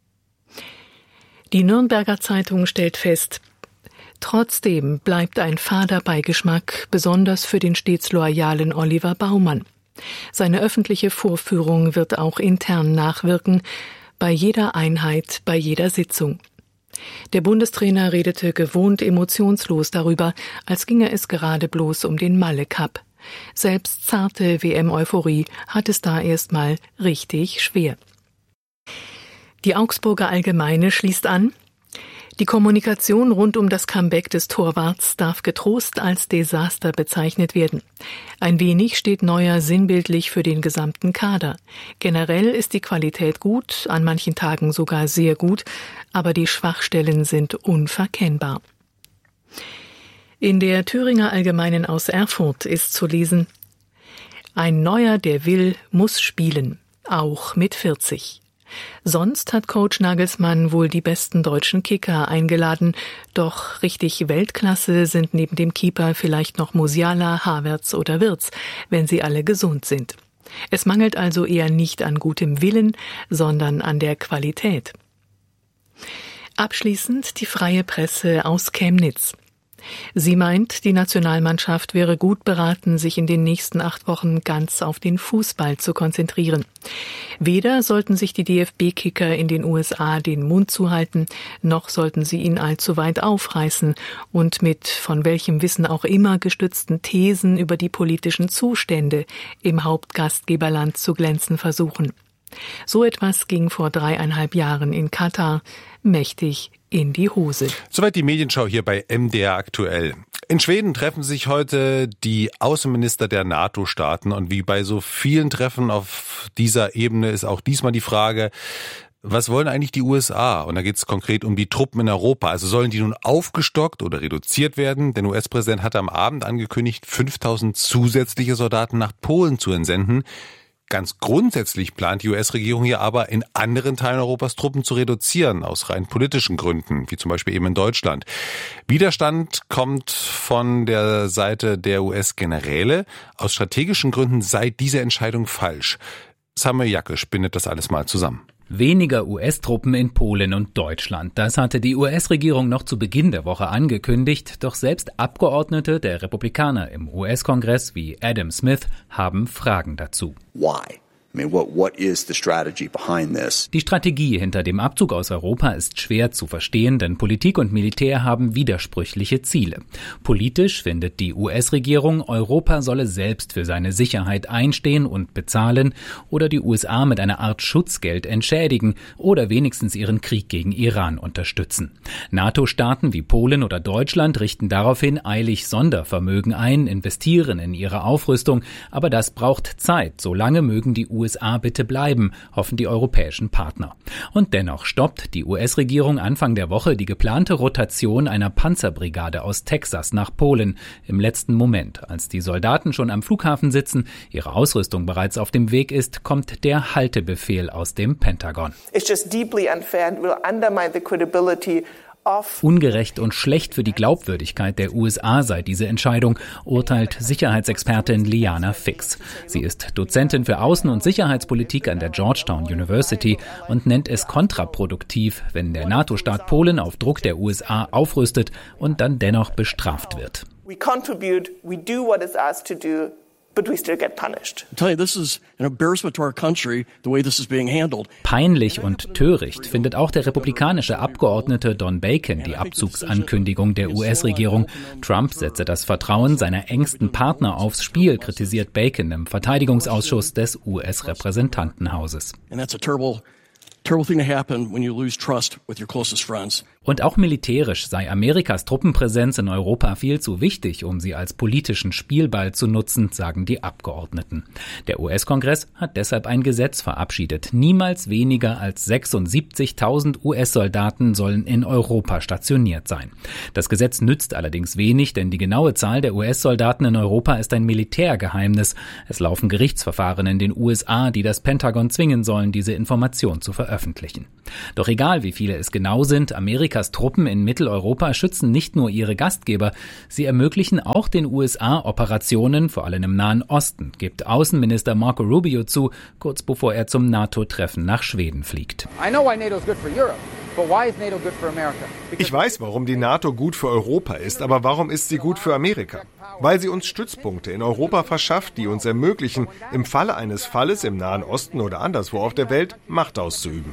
Die Nürnberger Zeitung stellt fest: Trotzdem bleibt ein fader Beigeschmack, besonders für den stets loyalen Oliver Baumann. Seine öffentliche Vorführung wird auch intern nachwirken, bei jeder Einheit, bei jeder Sitzung. Der Bundestrainer redete gewohnt emotionslos darüber, als ginge es gerade bloß um den Malle-Cup. Selbst zarte W M-Euphorie hat es da erstmal richtig schwer. Die Augsburger Allgemeine schließt an: Die Kommunikation rund um das Comeback des Torwarts darf getrost als Desaster bezeichnet werden. Ein wenig steht Neuer sinnbildlich für den gesamten Kader. Generell ist die Qualität gut, an manchen Tagen sogar sehr gut, aber die Schwachstellen sind unverkennbar. In der Thüringer Allgemeinen aus Erfurt ist zu lesen: Ein Neuer, der will, muss spielen, auch mit vierzig. Sonst hat Coach Nagelsmann wohl die besten deutschen Kicker eingeladen, doch richtig Weltklasse sind neben dem Keeper vielleicht noch Musiala, Havertz oder Wirtz, wenn sie alle gesund sind. Es mangelt also eher nicht an gutem Willen, sondern an der Qualität. Abschließend die Freie Presse aus Chemnitz. Sie meint, die Nationalmannschaft wäre gut beraten, sich in den nächsten acht Wochen ganz auf den Fußball zu konzentrieren. Weder sollten sich die D F B-Kicker in den U S A den Mund zuhalten, noch sollten sie ihn allzu weit aufreißen und mit von welchem Wissen auch immer gestützten Thesen über die politischen Zustände im Hauptgastgeberland zu glänzen versuchen. So etwas ging vor dreieinhalb Jahren in Katar mächtig in die Hose. Soweit die Medienschau hier bei M D R aktuell. In Schweden treffen sich heute die Außenminister der NATO-Staaten und wie bei so vielen Treffen auf dieser Ebene ist auch diesmal die Frage: Was wollen eigentlich die U S A? Und da geht es konkret um die Truppen in Europa. Also sollen die nun aufgestockt oder reduziert werden? Der U S-Präsident hatte am Abend angekündigt, fünftausend zusätzliche Soldaten nach Polen zu entsenden. Ganz grundsätzlich plant die U S-Regierung hier aber, in anderen Teilen Europas Truppen zu reduzieren, aus rein politischen Gründen, wie zum Beispiel eben in Deutschland. Widerstand kommt von der Seite der U S-Generäle. Aus strategischen Gründen sei diese Entscheidung falsch. Samuel Jacke spinnet das alles mal zusammen. Weniger U S-Truppen in Polen und Deutschland. Das hatte die U S-Regierung noch zu Beginn der Woche angekündigt. Doch selbst Abgeordnete der Republikaner im U S-Kongress wie Adam Smith haben Fragen dazu. Why? I mean, what, what is the strategy behind this? Die Strategie hinter dem Abzug aus Europa ist schwer zu verstehen, denn Politik und Militär haben widersprüchliche Ziele. Politisch findet die U S-Regierung, Europa solle selbst für seine Sicherheit einstehen und bezahlen oder die U S A mit einer Art Schutzgeld entschädigen oder wenigstens ihren Krieg gegen Iran unterstützen. NATO-Staaten wie Polen oder Deutschland richten daraufhin eilig Sondervermögen ein, investieren in ihre Aufrüstung, aber das braucht Zeit. Solange mögen die U S A bitte bleiben, hoffen die europäischen Partner. Und dennoch stoppt die U S-Regierung Anfang der Woche die geplante Rotation einer Panzerbrigade aus Texas nach Polen im letzten Moment. Als die Soldaten schon am Flughafen sitzen, ihre Ausrüstung bereits auf dem Weg ist, kommt der Haltebefehl aus dem Pentagon. It's just deeply unfair and will undermine the credibility. Ungerecht und schlecht für die Glaubwürdigkeit der U S A sei diese Entscheidung, urteilt Sicherheitsexpertin Liana Fix. Sie ist Dozentin für Außen- und Sicherheitspolitik an der Georgetown University und nennt es kontraproduktiv, wenn der NATO-Staat Polen auf Druck der U S A aufrüstet und dann dennoch bestraft wird. We contribute, we do what is asked to do. but we still get punished. I tell you, this is an embarrassment to our country, the way this is being handled. Peinlich und töricht findet auch der republikanische Abgeordnete Don Bacon die Abzugsankündigung der U S-Regierung. Trump setze das Vertrauen seiner engsten Partner aufs Spiel, kritisiert Bacon im Verteidigungsausschuss des U S-Repräsentantenhauses. And that's a terrible Terrible thing to happen when you lose trust with your closest friends. Und auch militärisch sei Amerikas Truppenpräsenz in Europa viel zu wichtig, um sie als politischen Spielball zu nutzen, sagen die Abgeordneten. Der U S-Kongress hat deshalb ein Gesetz verabschiedet. Niemals weniger als sechsundsiebzigtausend U S-Soldaten sollen in Europa stationiert sein. Das Gesetz nützt allerdings wenig, denn die genaue Zahl der U S-Soldaten in Europa ist ein Militärgeheimnis. Es laufen Gerichtsverfahren in den U S A, die das Pentagon zwingen sollen, diese Information zu veröffentlichen. Doch egal, wie viele es genau sind, Amerikas Truppen in Mitteleuropa schützen nicht nur ihre Gastgeber, sie ermöglichen auch den U S A Operationen, vor allem im Nahen Osten, gibt Außenminister Marco Rubio zu, kurz bevor er zum NATO-Treffen nach Schweden fliegt. I know why NATO is good for Europe. Ich weiß, warum die NATO gut für Europa ist, aber warum ist sie gut für Amerika? Weil sie uns Stützpunkte in Europa verschafft, die uns ermöglichen, im Falle eines Falles im Nahen Osten oder anderswo auf der Welt Macht auszuüben.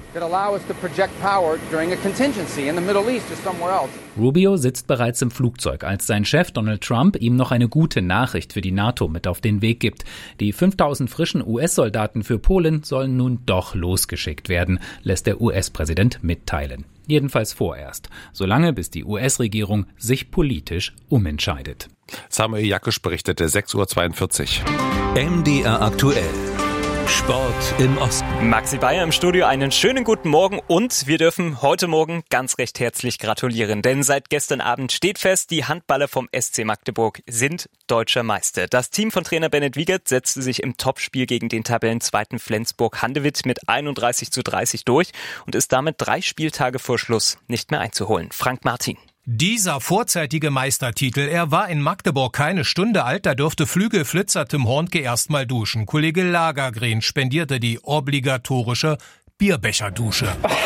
Rubio sitzt bereits im Flugzeug, als sein Chef Donald Trump ihm noch eine gute Nachricht für die NATO mit auf den Weg gibt. Die fünftausend frischen U S-Soldaten für Polen sollen nun doch losgeschickt werden, lässt der U S-Präsident mitteilen. Jedenfalls vorerst, solange bis die U S-Regierung sich politisch umentscheidet. Samuel Jakisch berichtete, sechs Uhr zweiundvierzig. M D R aktuell. Sport im Osten. Maxi Bayer im Studio, einen schönen guten Morgen und wir dürfen heute Morgen ganz recht herzlich gratulieren, denn seit gestern Abend steht fest, die Handballer vom S C Magdeburg sind deutscher Meister. Das Team von Trainer Bennett Wiegert setzte sich im Topspiel gegen den Tabellenzweiten Flensburg-Handewitt mit einunddreißig zu dreißig durch und ist damit drei Spieltage vor Schluss nicht mehr einzuholen. Frank Martin. Dieser vorzeitige Meistertitel, er war in Magdeburg keine Stunde alt, da durfte Flügelflitzer Tim Hornke erstmal duschen. Kollege Lagergren spendierte die obligatorische Bierbecherdusche.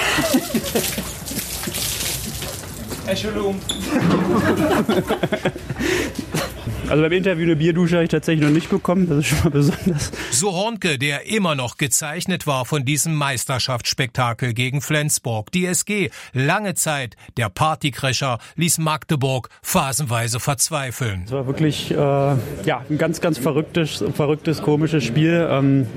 Entschuldigung. Also beim Interview eine Bierdusche habe ich tatsächlich noch nicht bekommen, das ist schon mal besonders. So Hornke, der immer noch gezeichnet war von diesem Meisterschaftsspektakel gegen Flensburg. Die S G, lange Zeit der Partycrasher, ließ Magdeburg phasenweise verzweifeln. Es war wirklich äh, ja, ein ganz, ganz verrücktes, verrücktes, komisches Spiel. Ähm,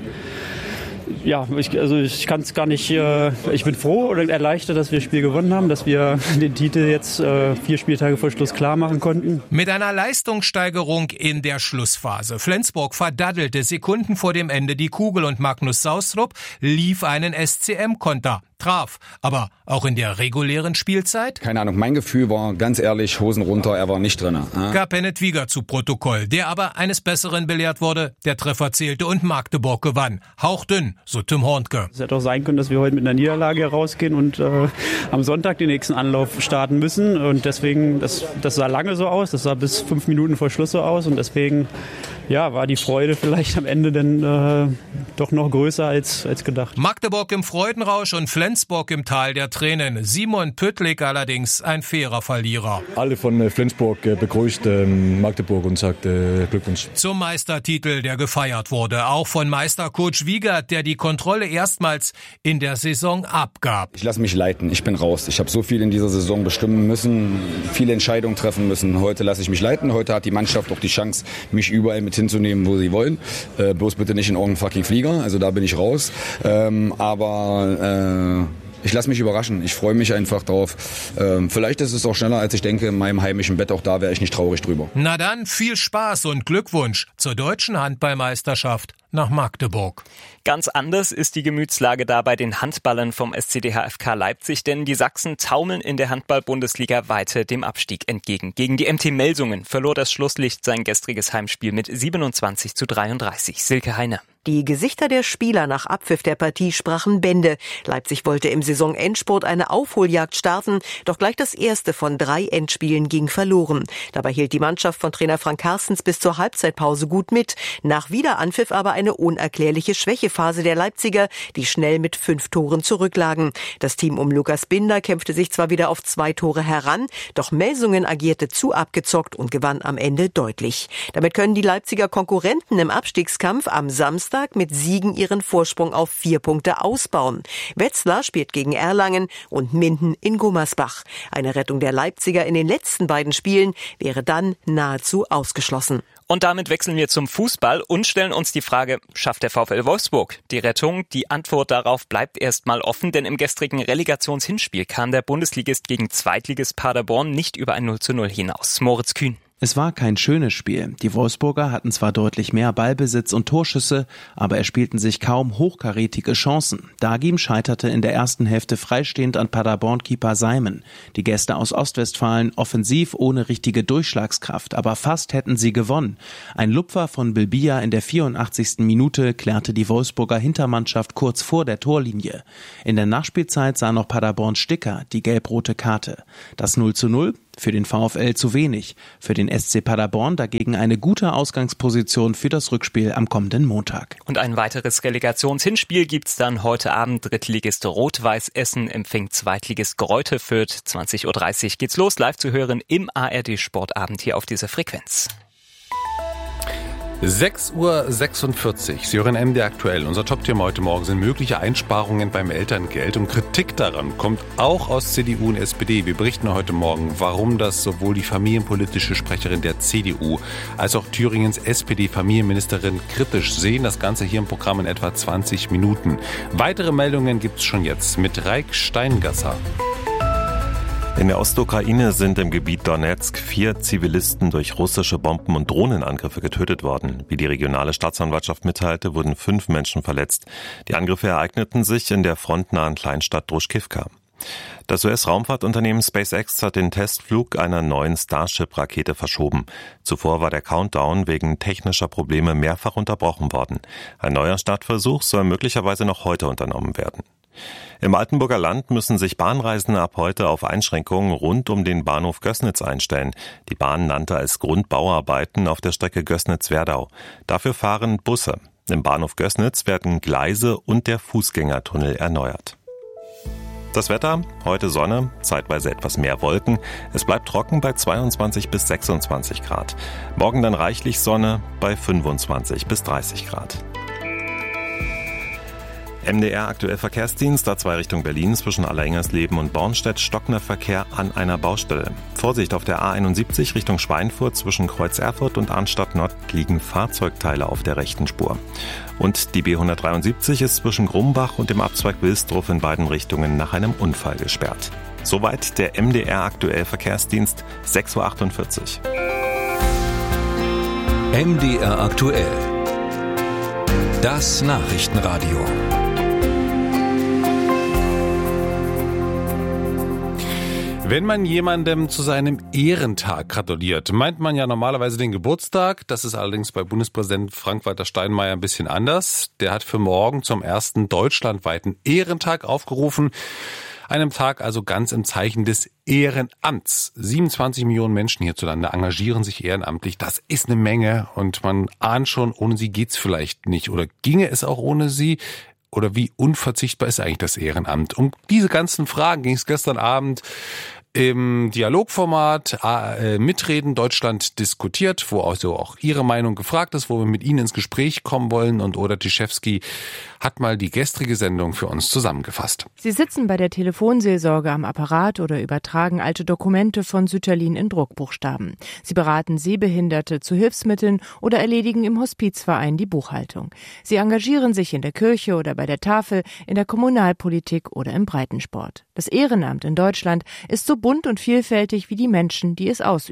Ja, ich, also ich kann es gar nicht, äh, ich bin froh oder erleichtert, dass wir das Spiel gewonnen haben, dass wir den Titel jetzt äh, vier Spieltage vor Schluss klar machen konnten. Mit einer Leistungssteigerung in der Schlussphase. Flensburg verdaddelte Sekunden vor dem Ende die Kugel und Magnus Saustrup lief einen S C M-Konter. Traf, aber auch in der regulären Spielzeit? Keine Ahnung, mein Gefühl war ganz ehrlich, Hosen runter, er war nicht drin. Äh? Gab Bennett Wiegert zu Protokoll, der aber eines Besseren belehrt wurde, der Treffer zählte und Magdeburg gewann. Hauchdünn, so Tim Hornke. Es hätte auch sein können, dass wir heute mit einer Niederlage herausgehen und äh, am Sonntag den nächsten Anlauf starten müssen und deswegen, das, das sah lange so aus, das sah bis fünf Minuten vor Schluss so aus und deswegen ja, war die Freude vielleicht am Ende dann äh, doch noch größer als, als gedacht. Magdeburg im Freudenrausch und Flensburg im Tal der Tränen. Simon Püttlik allerdings ein fairer Verlierer. Alle von Flensburg begrüßt Magdeburg und sagt Glückwunsch. Zum Meistertitel, der gefeiert wurde. Auch von Meistercoach Wiegert, der die Kontrolle erstmals in der Saison abgab. Ich lasse mich leiten, ich bin raus. Ich habe so viel in dieser Saison bestimmen müssen, viele Entscheidungen treffen müssen. Heute lasse ich mich leiten. Heute hat die Mannschaft auch die Chance, mich überall mit hinzunehmen, wo sie wollen. Äh, bloß bitte nicht in irgendeinen fucking Flieger, also da bin ich raus. Ähm, aber äh, ich lasse mich überraschen. Ich freue mich einfach drauf. Ähm, vielleicht ist es auch schneller, als ich denke, in meinem heimischen Bett. Auch da wäre ich nicht traurig drüber. Na dann, viel Spaß und Glückwunsch zur deutschen Handballmeisterschaft nach Magdeburg. Ganz anders ist die Gemütslage da bei den Handballern vom S C D H F K Leipzig, denn die Sachsen taumeln in der Handball-Bundesliga weiter dem Abstieg entgegen. Gegen die M T Melsungen verlor das Schlusslicht sein gestriges Heimspiel mit siebenundzwanzig zu dreiunddreißig. Silke Heiner. Die Gesichter der Spieler nach Abpfiff der Partie sprachen Bände. Leipzig wollte im Saisonendspurt eine Aufholjagd starten, doch gleich das erste von drei Endspielen ging verloren. Dabei hielt die Mannschaft von Trainer Frank Carstens bis zur Halbzeitpause gut mit. Nach Wiederanpfiff aber eine unerklärliche Schwächephase der Leipziger, die schnell mit fünf Toren zurücklagen. Das Team um Lukas Binder kämpfte sich zwar wieder auf zwei Tore heran, doch Melsungen agierte zu abgezockt und gewann am Ende deutlich. Damit können die Leipziger Konkurrenten im Abstiegskampf am Samstag mit Siegen ihren Vorsprung auf vier Punkte ausbauen. Wetzlar spielt gegen Erlangen und Minden in Gummersbach. Eine Rettung der Leipziger in den letzten beiden Spielen wäre dann nahezu ausgeschlossen. Und damit wechseln wir zum Fußball und stellen uns die Frage, schafft der VfL Wolfsburg die Rettung? Die Antwort darauf bleibt erstmal offen, denn im gestrigen Relegationshinspiel kam der Bundesligist gegen Zweitligist Paderborn nicht über ein null zu null hinaus. Moritz Kühn. Es war kein schönes Spiel. Die Wolfsburger hatten zwar deutlich mehr Ballbesitz und Torschüsse, aber erspielten sich kaum hochkarätige Chancen. Dagim scheiterte in der ersten Hälfte freistehend an Paderborn-Keeper Simon. Die Gäste aus Ostwestfalen offensiv ohne richtige Durchschlagskraft, aber fast hätten sie gewonnen. Ein Lupfer von Bilbia in der vierundachtzigsten Minute klärte die Wolfsburger Hintermannschaft kurz vor der Torlinie. In der Nachspielzeit sah noch Paderborn Sticker die gelb-rote Karte. Das null zu null? Für den VfL zu wenig. Für den S C Paderborn dagegen eine gute Ausgangsposition für das Rückspiel am kommenden Montag. Und ein weiteres Relegationshinspiel gibt's dann heute Abend. Drittligist Rot-Weiß Essen empfängt Zweitligist Greuther Fürth. zwanzig Uhr dreißig geht's los, live zu hören im A R D Sportabend hier auf dieser Frequenz. sechs Uhr sechsundvierzig. Sie hören M D aktuell. Unser Top-Thema heute Morgen sind mögliche Einsparungen beim Elterngeld. Und Kritik daran kommt auch aus C D U und S P D. Wir berichten heute Morgen, warum das sowohl die familienpolitische Sprecherin der C D U als auch Thüringens S P D-Familienministerin kritisch sehen. Das Ganze hier im Programm in etwa zwanzig Minuten. Weitere Meldungen gibt's schon jetzt mit Raik Steingasser. In der Ostukraine sind im Gebiet Donetsk vier Zivilisten durch russische Bomben- und Drohnenangriffe getötet worden. Wie die regionale Staatsanwaltschaft mitteilte, wurden fünf Menschen verletzt. Die Angriffe ereigneten sich in der frontnahen Kleinstadt Druschkivka. Das U S-Raumfahrtunternehmen SpaceX hat den Testflug einer neuen Starship-Rakete verschoben. Zuvor war der Countdown wegen technischer Probleme mehrfach unterbrochen worden. Ein neuer Startversuch soll möglicherweise noch heute unternommen werden. Im Altenburger Land müssen sich Bahnreisende ab heute auf Einschränkungen rund um den Bahnhof Gößnitz einstellen. Die Bahn nannte als Grund Bauarbeiten auf der Strecke Gößnitz-Werdau. Dafür fahren Busse. Im Bahnhof Gößnitz werden Gleise und der Fußgängertunnel erneuert. Das Wetter, heute Sonne, zeitweise etwas mehr Wolken. Es bleibt trocken bei zweiundzwanzig bis sechsundzwanzig Grad. Morgen dann reichlich Sonne bei fünfundzwanzig bis dreißig Grad. M D R aktuell Verkehrsdienst, A zwei Richtung Berlin zwischen Allerengersleben und Bornstedt, stockender Verkehr an einer Baustelle. Vorsicht auf der A einundsiebzig Richtung Schweinfurt zwischen Kreuz Erfurt und Arnstadt Nord liegen Fahrzeugteile auf der rechten Spur. Und die B hundertdreiundsiebzig ist zwischen Grumbach und dem Abzweig Wilsdruf in beiden Richtungen nach einem Unfall gesperrt. Soweit der M D R aktuell Verkehrsdienst, sechs Uhr achtundvierzig. M D R aktuell. Das Nachrichtenradio. Wenn man jemandem zu seinem Ehrentag gratuliert, meint man ja normalerweise den Geburtstag. Das ist allerdings bei Bundespräsident Frank-Walter Steinmeier ein bisschen anders. Der hat für morgen zum ersten deutschlandweiten Ehrentag aufgerufen. Einem Tag also ganz im Zeichen des Ehrenamts. siebenundzwanzig Millionen Menschen hierzulande engagieren sich ehrenamtlich. Das ist eine Menge und man ahnt schon, ohne sie geht's vielleicht nicht. Oder ginge es auch ohne sie? Oder wie unverzichtbar ist eigentlich das Ehrenamt? Um diese ganzen Fragen ging es gestern Abend im Dialogformat äh, Mitreden Deutschland diskutiert, wo also auch Ihre Meinung gefragt ist, wo wir mit Ihnen ins Gespräch kommen wollen. Und Oda Tischewski hat mal die gestrige Sendung für uns zusammengefasst. Sie sitzen bei der Telefonseelsorge am Apparat oder übertragen alte Dokumente von Sütterlin in Druckbuchstaben. Sie beraten Sehbehinderte zu Hilfsmitteln oder erledigen im Hospizverein die Buchhaltung. Sie engagieren sich in der Kirche oder bei der Tafel, in der Kommunalpolitik oder im Breitensport. Das Ehrenamt in Deutschland ist so bunt und vielfältig wie die Menschen, die es ausüben.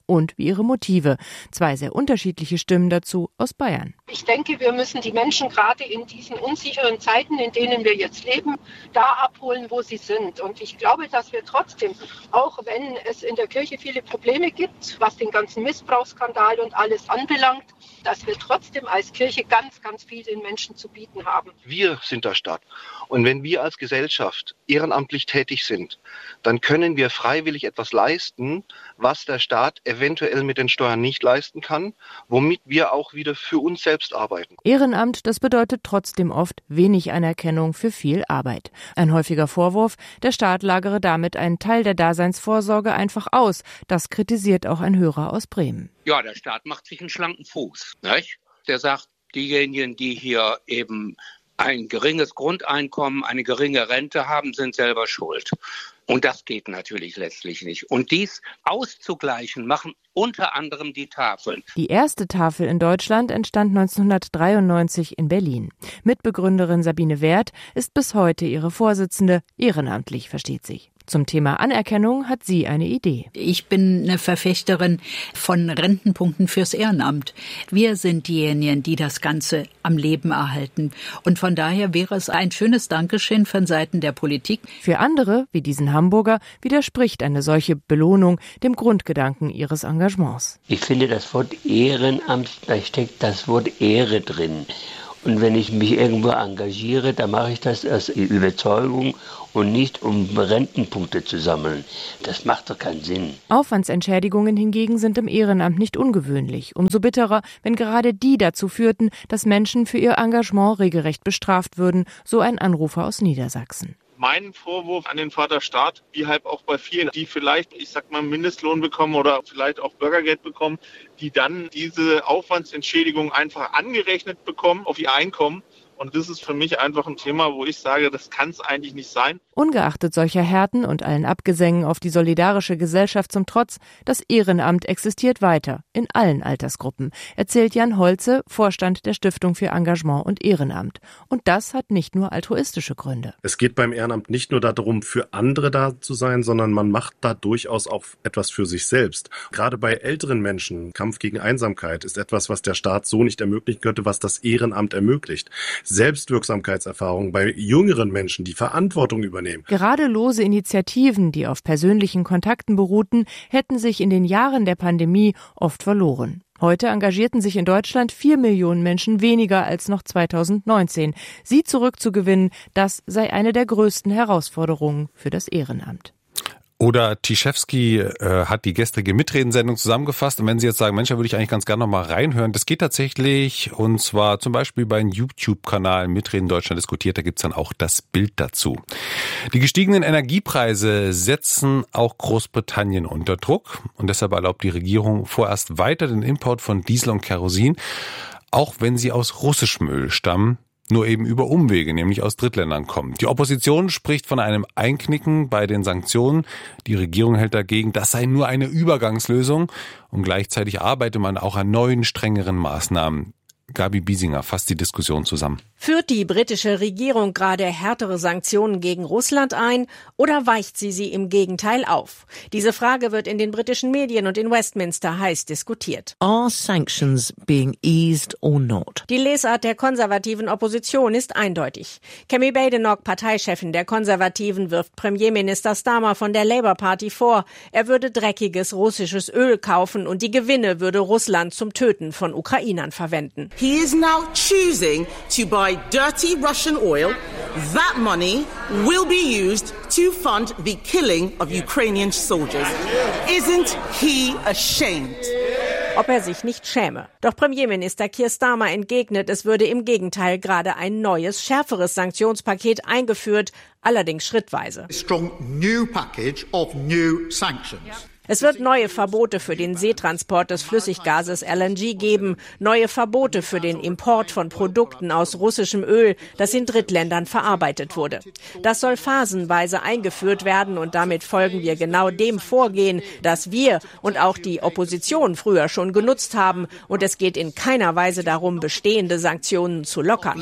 und wie ihre Motive. Zwei sehr unterschiedliche Stimmen dazu aus Bayern. Ich denke, wir müssen die Menschen gerade in diesen unsicheren Zeiten, in denen wir jetzt leben, da abholen, wo sie sind. Und ich glaube, dass wir trotzdem, auch wenn es in der Kirche viele Probleme gibt, was den ganzen Missbrauchsskandal und alles anbelangt, dass wir trotzdem als Kirche ganz, ganz viel den Menschen zu bieten haben. Wir sind der Staat. Und wenn wir als Gesellschaft ehrenamtlich tätig sind, dann können wir freiwillig etwas leisten, was der Staat eventuell mit den Steuern nicht leisten kann, womit wir auch wieder für uns selbst arbeiten. Ehrenamt, das bedeutet trotzdem oft wenig Anerkennung für viel Arbeit. Ein häufiger Vorwurf, der Staat lagere damit einen Teil der Daseinsvorsorge einfach aus. Das kritisiert auch ein Hörer aus Bremen. Ja, der Staat macht sich einen schlanken Fuß, nicht? Der sagt, diejenigen, die hier eben ein geringes Grundeinkommen, eine geringe Rente haben, sind selber schuld. Und das geht natürlich letztlich nicht. Und dies auszugleichen, machen unter anderem die Tafeln. Die erste Tafel in Deutschland entstand neunzehnhundertdreiundneunzig in Berlin. Mitbegründerin Sabine Werth ist bis heute ihre Vorsitzende, ehrenamtlich, versteht sich. Zum Thema Anerkennung hat sie eine Idee. Ich bin eine Verfechterin von Rentenpunkten fürs Ehrenamt. Wir sind diejenigen, die das Ganze am Leben erhalten. Und von daher wäre es ein schönes Dankeschön von Seiten der Politik. Für andere, wie diesen Hamburger, widerspricht eine solche Belohnung dem Grundgedanken ihres Engagements. Ich finde, das Wort Ehrenamt, da steckt das Wort Ehre drin. Und wenn ich mich irgendwo engagiere, dann mache ich das aus Überzeugung und nicht um Rentenpunkte zu sammeln. Das macht doch keinen Sinn. Aufwandsentschädigungen hingegen sind im Ehrenamt nicht ungewöhnlich. Umso bitterer, wenn gerade die dazu führten, dass Menschen für ihr Engagement regelrecht bestraft würden, so ein Anrufer aus Niedersachsen. Mein Vorwurf an den Vater Staat, wie halt auch bei vielen, die vielleicht, ich sag mal, Mindestlohn bekommen oder vielleicht auch Bürgergeld bekommen, die dann diese Aufwandsentschädigung einfach angerechnet bekommen auf ihr Einkommen. Und das ist für mich einfach ein Thema, wo ich sage, das kann es eigentlich nicht sein. Ungeachtet solcher Härten und allen Abgesängen auf die solidarische Gesellschaft zum Trotz, das Ehrenamt existiert weiter, in allen Altersgruppen, erzählt Jan Holze, Vorstand der Stiftung für Engagement und Ehrenamt. Und das hat nicht nur altruistische Gründe. Es geht beim Ehrenamt nicht nur darum, für andere da zu sein, sondern man macht da durchaus auch etwas für sich selbst. Gerade bei älteren Menschen, Kampf gegen Einsamkeit ist etwas, was der Staat so nicht ermöglichen könnte, was das Ehrenamt ermöglicht. Selbstwirksamkeitserfahrung bei jüngeren Menschen, die Verantwortung übernehmen. Gerade lose Initiativen, die auf persönlichen Kontakten beruhten, hätten sich in den Jahren der Pandemie oft verloren. Heute engagierten sich in Deutschland vier Millionen Menschen weniger als noch zweitausendneunzehn. Sie zurückzugewinnen, das sei eine der größten Herausforderungen für das Ehrenamt. Oder Tischewski äh, hat die gestrige Mitredensendung zusammengefasst. Und wenn Sie jetzt sagen, Mensch, da würde ich eigentlich ganz gerne noch mal reinhören. Das geht tatsächlich, und zwar zum Beispiel beim YouTube-Kanal Mitreden Deutschland diskutiert. Da gibt's dann auch das Bild dazu. Die gestiegenen Energiepreise setzen auch Großbritannien unter Druck. Und deshalb erlaubt die Regierung vorerst weiter den Import von Diesel und Kerosin, auch wenn sie aus russischem Öl stammen. Nur eben über Umwege, nämlich aus Drittländern kommen. Die Opposition spricht von einem Einknicken bei den Sanktionen. Die Regierung hält dagegen, das sei nur eine Übergangslösung. Und gleichzeitig arbeite man auch an neuen, strengeren Maßnahmen. Gabi Biesinger fasst die Diskussion zusammen. Führt die britische Regierung gerade härtere Sanktionen gegen Russland ein oder weicht sie sie im Gegenteil auf? Diese Frage wird in den britischen Medien und in Westminster heiß diskutiert. Are sanctions being eased or not? Die Lesart der konservativen Opposition ist eindeutig. Kemi Badenoch, Parteichefin der Konservativen, wirft Premierminister Starmer von der Labour Party vor, er würde dreckiges russisches Öl kaufen und die Gewinne würde Russland zum Töten von Ukrainern verwenden. He is now choosing to buy dirty Russian oil. That money will be used to fund the killing of Ukrainian soldiers. Isn't he ashamed? Ob er sich nicht schäme. Doch Premierminister Keir Starmer entgegnet, es würde im Gegenteil gerade ein neues, schärferes Sanktionspaket eingeführt, allerdings schrittweise. A strong new package of new sanctions. Es wird neue Verbote für den Seetransport des Flüssiggases L N G geben, neue Verbote für den Import von Produkten aus russischem Öl, das in Drittländern verarbeitet wurde. Das soll phasenweise eingeführt werden und damit folgen wir genau dem Vorgehen, das wir und auch die Opposition früher schon genutzt haben. Und es geht in keiner Weise darum, bestehende Sanktionen zu lockern.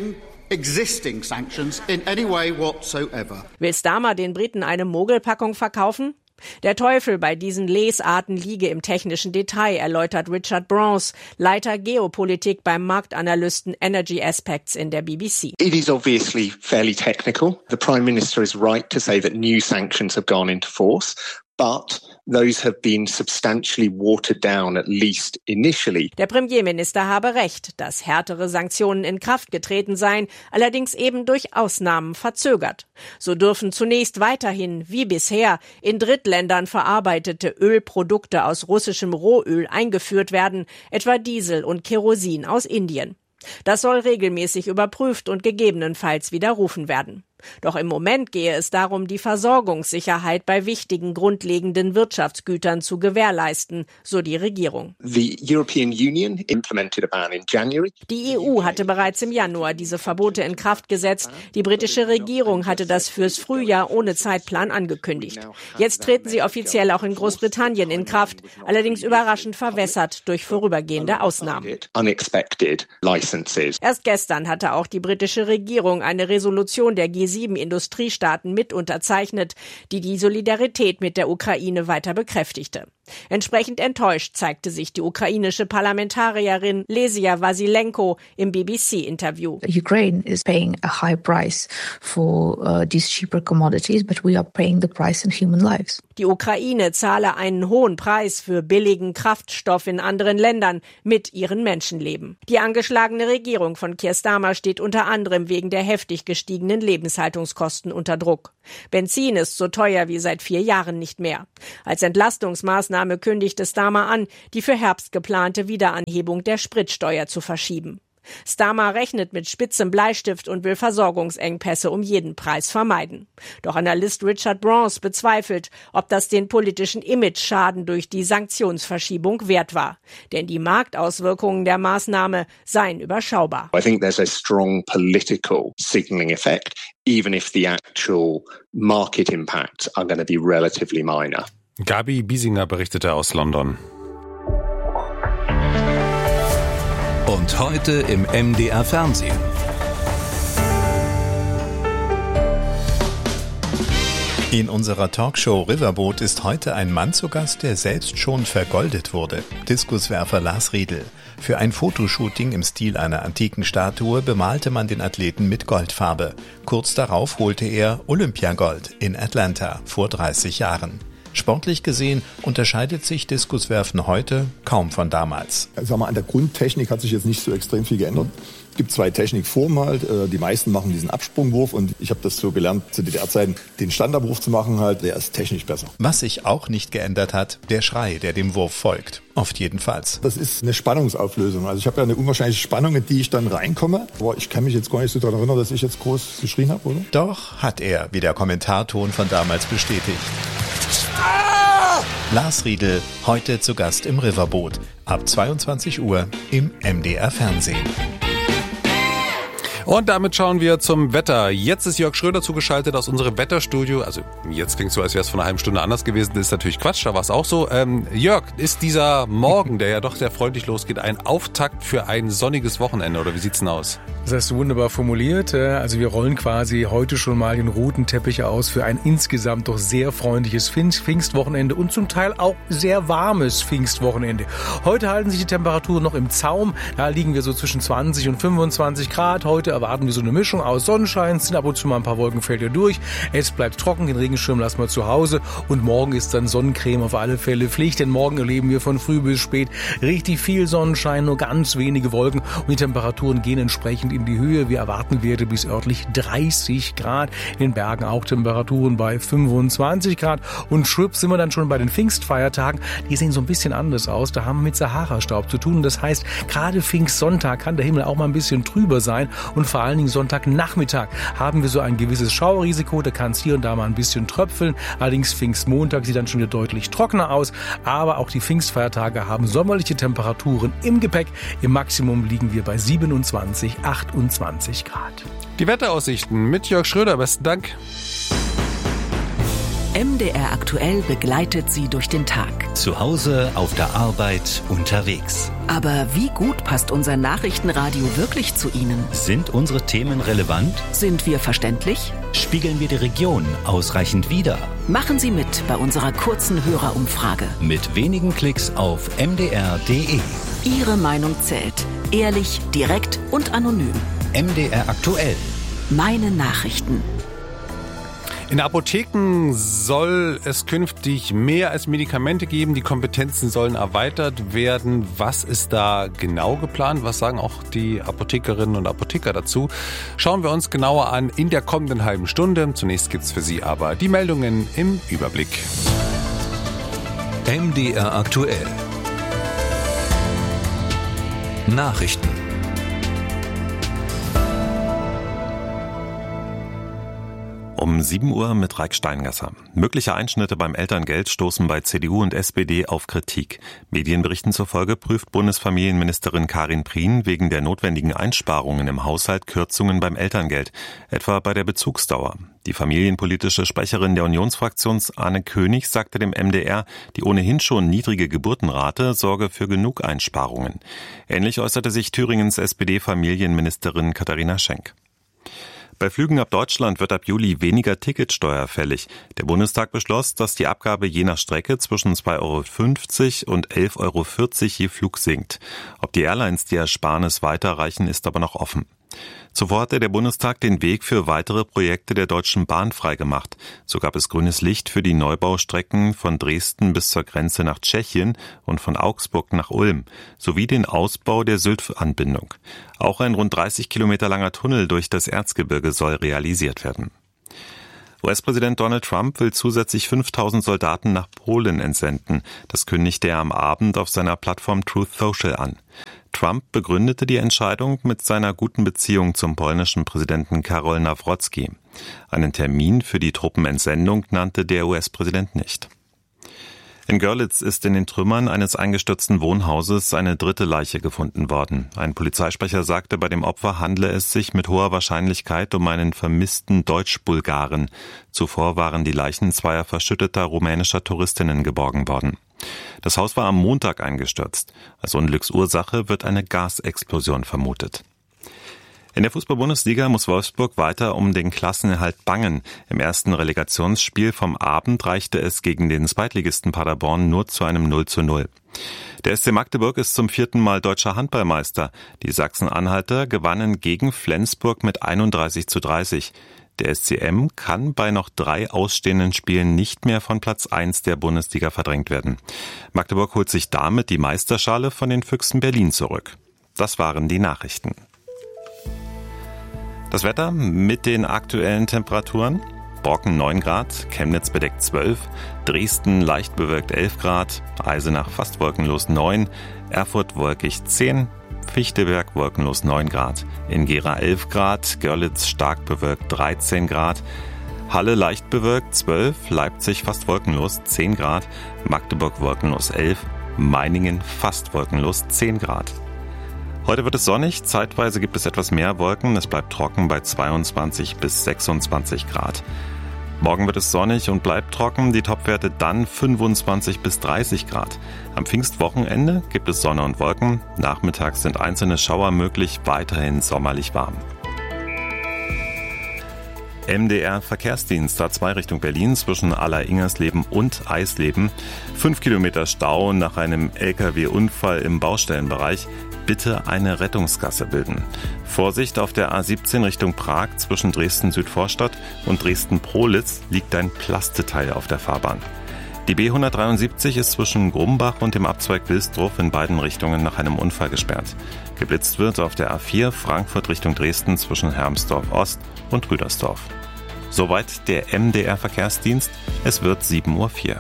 Existing sanctions in any way whatsoever. Will Starmer den Briten eine Mogelpackung verkaufen? Der Teufel bei diesen Lesarten liege im technischen Detail, erläutert Richard Bronze, Leiter Geopolitik beim Marktanalysten Energy Aspects in der B B C. It is obviously fairly technical. The Prime Minister is right to say that new sanctions have gone into force. But those have been substantially watered down, at least initially. Der Premierminister habe recht, dass härtere Sanktionen in Kraft getreten seien, allerdings eben durch Ausnahmen verzögert. So dürfen zunächst weiterhin, wie bisher, in Drittländern verarbeitete Ölprodukte aus russischem Rohöl eingeführt werden, etwa Diesel und Kerosin aus Indien. Das soll regelmäßig überprüft und gegebenenfalls widerrufen werden. Doch im Moment gehe es darum, die Versorgungssicherheit bei wichtigen grundlegenden Wirtschaftsgütern zu gewährleisten, so die Regierung. The European Union implemented a ban in January. Die E U hatte bereits im Januar diese Verbote in Kraft gesetzt. Die britische Regierung hatte das fürs Frühjahr ohne Zeitplan angekündigt. Jetzt treten sie offiziell auch in Großbritannien in Kraft, allerdings überraschend verwässert durch vorübergehende Ausnahmen. Unexpected licenses. Erst gestern hatte auch die britische Regierung eine Resolution der G sieben Industriestaaten mit unterzeichnet, die die Solidarität mit der Ukraine weiter bekräftigte. Entsprechend enttäuscht zeigte sich die ukrainische Parlamentarierin Lesia Vasilenko im B B C-Interview. Ukraine is paying a high price for uh, these cheaper commodities, but we are paying the price in human lives. Die Ukraine zahle einen hohen Preis für billigen Kraftstoff in anderen Ländern mit ihren Menschenleben. Die angeschlagene Regierung von Keir Starmer steht unter anderem wegen der heftig gestiegenen Lebenshaltungskosten unter Druck. Benzin ist so teuer wie seit vier Jahren nicht mehr. Als Entlastungsmaßnahme kündigte Starmer an, die für Herbst geplante Wiederanhebung der Spritsteuer zu verschieben. Starmer rechnet mit spitzem Bleistift und will Versorgungsengpässe um jeden Preis vermeiden. Doch Analyst Richard Bronze bezweifelt, ob das den politischen Imageschaden durch die Sanktionsverschiebung wert war. Denn die Marktauswirkungen der Maßnahme seien überschaubar. I think there's a strong political signaling effect, even if the actual market impacts are going to be relatively minor. Gabi Biesinger berichtete aus London. Und heute im M D R Fernsehen. In unserer Talkshow Riverboat ist heute ein Mann zu Gast, der selbst schon vergoldet wurde. Diskuswerfer Lars Riedel. Für ein Fotoshooting im Stil einer antiken Statue bemalte man den Athleten mit Goldfarbe. Kurz darauf holte er Olympiagold in Atlanta vor dreißig Jahren. Sportlich gesehen unterscheidet sich Diskuswerfen heute kaum von damals. Ich sag mal, an der Grundtechnik hat sich jetzt nicht so extrem viel geändert. Es gibt zwei Technikformen halt. Die meisten machen diesen Absprungwurf und ich habe das so gelernt, zu D D R-Zeiten den Standardwurf zu machen halt. Der ist technisch besser. Was sich auch nicht geändert hat, der Schrei, der dem Wurf folgt. Oft jedenfalls. Das ist eine Spannungsauflösung. Also ich habe ja eine unwahrscheinliche Spannung, in die ich dann reinkomme. Aber ich kann mich jetzt gar nicht so daran erinnern, dass ich jetzt groß geschrien habe, oder? Doch hat er, wie der Kommentarton von damals bestätigt. Lars Riedel, heute zu Gast im Riverboat. Ab zweiundzwanzig Uhr im M D R Fernsehen. Und damit schauen wir zum Wetter. Jetzt ist Jörg Schröder zugeschaltet aus unserem Wetterstudio. Also jetzt klingt es so, als wäre es vor einer halben Stunde anders gewesen. Das ist natürlich Quatsch, da war es auch so. Ähm, Jörg, ist dieser Morgen, der ja doch sehr freundlich losgeht, ein Auftakt für ein sonniges Wochenende oder wie sieht's denn aus? Das hast du wunderbar formuliert. Also wir rollen quasi heute schon mal den roten Teppich aus für ein insgesamt doch sehr freundliches Pfingstwochenende und zum Teil auch sehr warmes Pfingstwochenende. Heute halten sich die Temperaturen noch im Zaum. Da liegen wir so zwischen zwanzig und fünfundzwanzig Grad. Heute erwarten wir so eine Mischung aus Sonnenschein, sind ab und zu mal ein paar Wolkenfelder durch. Es bleibt trocken, den Regenschirm lassen wir zu Hause und morgen ist dann Sonnencreme auf alle Fälle Pflicht, denn morgen erleben wir von früh bis spät richtig viel Sonnenschein, nur ganz wenige Wolken und die Temperaturen gehen entsprechend in die Höhe. Wir erwarten Werte bis örtlich dreißig Grad, in den Bergen auch Temperaturen bei fünfundzwanzig Grad und schwupp sind wir dann schon bei den Pfingstfeiertagen. Die sehen so ein bisschen anders aus, da haben wir mit Sahara-Staub zu tun. Das heißt, gerade Pfingstsonntag kann der Himmel auch mal ein bisschen trüber sein und vor allen Dingen Sonntagnachmittag haben wir so ein gewisses Schauerrisiko, da kann es hier und da mal ein bisschen tröpfeln. Allerdings Pfingstmontag sieht dann schon wieder deutlich trockener aus, aber auch die Pfingstfeiertage haben sommerliche Temperaturen im Gepäck. Im Maximum liegen wir bei siebenundzwanzig, achtundzwanzig Grad. Die Wetteraussichten mit Jörg Schröder, besten Dank. M D R aktuell begleitet Sie durch den Tag. Zu Hause, auf der Arbeit, unterwegs. Aber wie gut passt unser Nachrichtenradio wirklich zu Ihnen? Sind unsere Themen relevant? Sind wir verständlich? Spiegeln wir die Region ausreichend wider? Machen Sie mit bei unserer kurzen Hörerumfrage. Mit wenigen Klicks auf m d r punkt d e. Ihre Meinung zählt. Ehrlich, direkt und anonym. M D R aktuell. Meine Nachrichten. In Apotheken soll es künftig mehr als Medikamente geben. Die Kompetenzen sollen erweitert werden. Was ist da genau geplant? Was sagen auch die Apothekerinnen und Apotheker dazu? Schauen wir uns genauer an in der kommenden halben Stunde. Zunächst gibt's für Sie aber die Meldungen im Überblick. M D R aktuell. Nachrichten. Um sieben Uhr mit Raik Steingasser. Mögliche Einschnitte beim Elterngeld stoßen bei C D U und S P D auf Kritik. Medienberichten zufolge prüft Bundesfamilienministerin Karin Prien wegen der notwendigen Einsparungen im Haushalt Kürzungen beim Elterngeld, etwa bei der Bezugsdauer. Die familienpolitische Sprecherin der Unionsfraktion Anne König sagte dem M D R, die ohnehin schon niedrige Geburtenrate sorge für genug Einsparungen. Ähnlich äußerte sich Thüringens S P D-Familienministerin Katharina Schenk. Bei Flügen ab Deutschland wird ab Juli weniger Ticketsteuer fällig. Der Bundestag beschloss, dass die Abgabe je nach Strecke zwischen zwei Euro fünfzig und elf Euro vierzig je Flug sinkt. Ob die Airlines die Ersparnis weiterreichen, ist aber noch offen. Zuvor hatte der Bundestag den Weg für weitere Projekte der Deutschen Bahn freigemacht. So gab es grünes Licht für die Neubaustrecken von Dresden bis zur Grenze nach Tschechien und von Augsburg nach Ulm, sowie den Ausbau der Sylt-Anbindung. Auch ein rund dreißig Kilometer langer Tunnel durch das Erzgebirge soll realisiert werden. U S-Präsident Donald Trump will zusätzlich fünftausend Soldaten nach Polen entsenden. Das kündigte er am Abend auf seiner Plattform Truth Social an. Trump begründete die Entscheidung mit seiner guten Beziehung zum polnischen Präsidenten Karol Nawrocki. Einen Termin für die Truppenentsendung nannte der U S-Präsident nicht. In Görlitz ist in den Trümmern eines eingestürzten Wohnhauses eine dritte Leiche gefunden worden. Ein Polizeisprecher sagte, bei dem Opfer handle es sich mit hoher Wahrscheinlichkeit um einen vermissten Deutsch-Bulgaren. Zuvor waren die Leichen zweier verschütteter rumänischer Touristinnen geborgen worden. Das Haus war am Montag eingestürzt. Als Unglücksursache wird eine Gasexplosion vermutet. In der Fußball-Bundesliga muss Wolfsburg weiter um den Klassenerhalt bangen. Im ersten Relegationsspiel vom Abend reichte es gegen den Zweitligisten Paderborn nur zu einem null zu null. Der S C Magdeburg ist zum vierten Mal deutscher Handballmeister. Die Sachsen-Anhalter gewannen gegen Flensburg mit einunddreißig zu dreißig. Der S C M kann bei noch drei ausstehenden Spielen nicht mehr von Platz eins der Bundesliga verdrängt werden. Magdeburg holt sich damit die Meisterschale von den Füchsen Berlin zurück. Das waren die Nachrichten. Das Wetter mit den aktuellen Temperaturen. Borken neun Grad, Chemnitz bedeckt zwölf, Dresden leicht bewölkt elf Grad, Eisenach fast wolkenlos neun, Erfurt wolkig zehn, Fichtelberg wolkenlos neun Grad, in Gera elf Grad, Görlitz stark bewölkt dreizehn Grad, Halle leicht bewölkt zwölf, Leipzig fast wolkenlos zehn Grad, Magdeburg wolkenlos elf, Meiningen fast wolkenlos zehn Grad. Heute wird es sonnig, zeitweise gibt es etwas mehr Wolken, es bleibt trocken bei zweiundzwanzig bis sechsundzwanzig Grad. Morgen wird es sonnig und bleibt trocken, die Topwerte dann fünfundzwanzig bis dreißig Grad. Am Pfingstwochenende gibt es Sonne und Wolken, nachmittags sind einzelne Schauer möglich, weiterhin sommerlich warm. M D R Verkehrsdienst A zwei Richtung Berlin zwischen Aller-Ingersleben und Eisleben. Fünf Kilometer Stau nach einem L K W-Unfall im Baustellenbereich. Bitte eine Rettungsgasse bilden. Vorsicht auf der A siebzehn Richtung Prag zwischen Dresden-Südvorstadt und Dresden-Prohlitz liegt ein Plasteteil auf der Fahrbahn. Die B hundertdreiundsiebzig ist zwischen Grumbach und dem Abzweig Wilsdruff in beiden Richtungen nach einem Unfall gesperrt. Geblitzt wird auf der A vier Frankfurt Richtung Dresden zwischen Hermsdorf Ost und Rüdersdorf. Soweit der M D R Verkehrsdienst. Es wird sieben Uhr vier.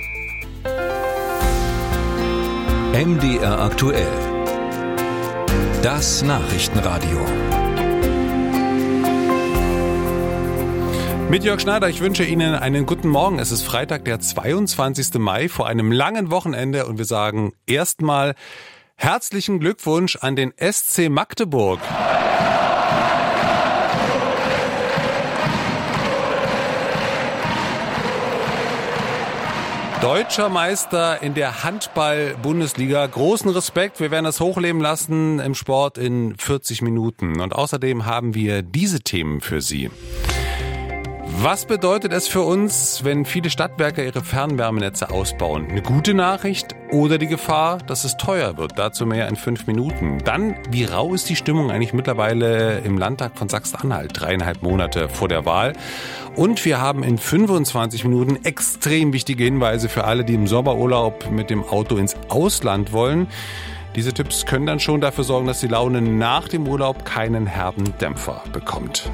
M D R aktuell. Das Nachrichtenradio. Mit Jörg Schneider, ich wünsche Ihnen einen guten Morgen. Es ist Freitag, der zweiundzwanzigsten Mai, vor einem langen Wochenende und wir sagen erstmal herzlichen Glückwunsch an den S C Magdeburg. Deutscher Meister in der Handball-Bundesliga. Großen Respekt. Wir werden das hochleben lassen im Sport in vierzig Minuten. Und außerdem haben wir diese Themen für Sie. Was bedeutet es für uns, wenn viele Stadtwerke ihre Fernwärmenetze ausbauen? Eine gute Nachricht oder die Gefahr, dass es teuer wird? Dazu mehr in fünf Minuten. Dann, wie rau ist die Stimmung eigentlich mittlerweile im Landtag von Sachsen-Anhalt? Dreieinhalb Monate vor der Wahl. Und wir haben in fünfundzwanzig Minuten extrem wichtige Hinweise für alle, die im Sommerurlaub mit dem Auto ins Ausland wollen. Diese Tipps können dann schon dafür sorgen, dass die Laune nach dem Urlaub keinen herben Dämpfer bekommt.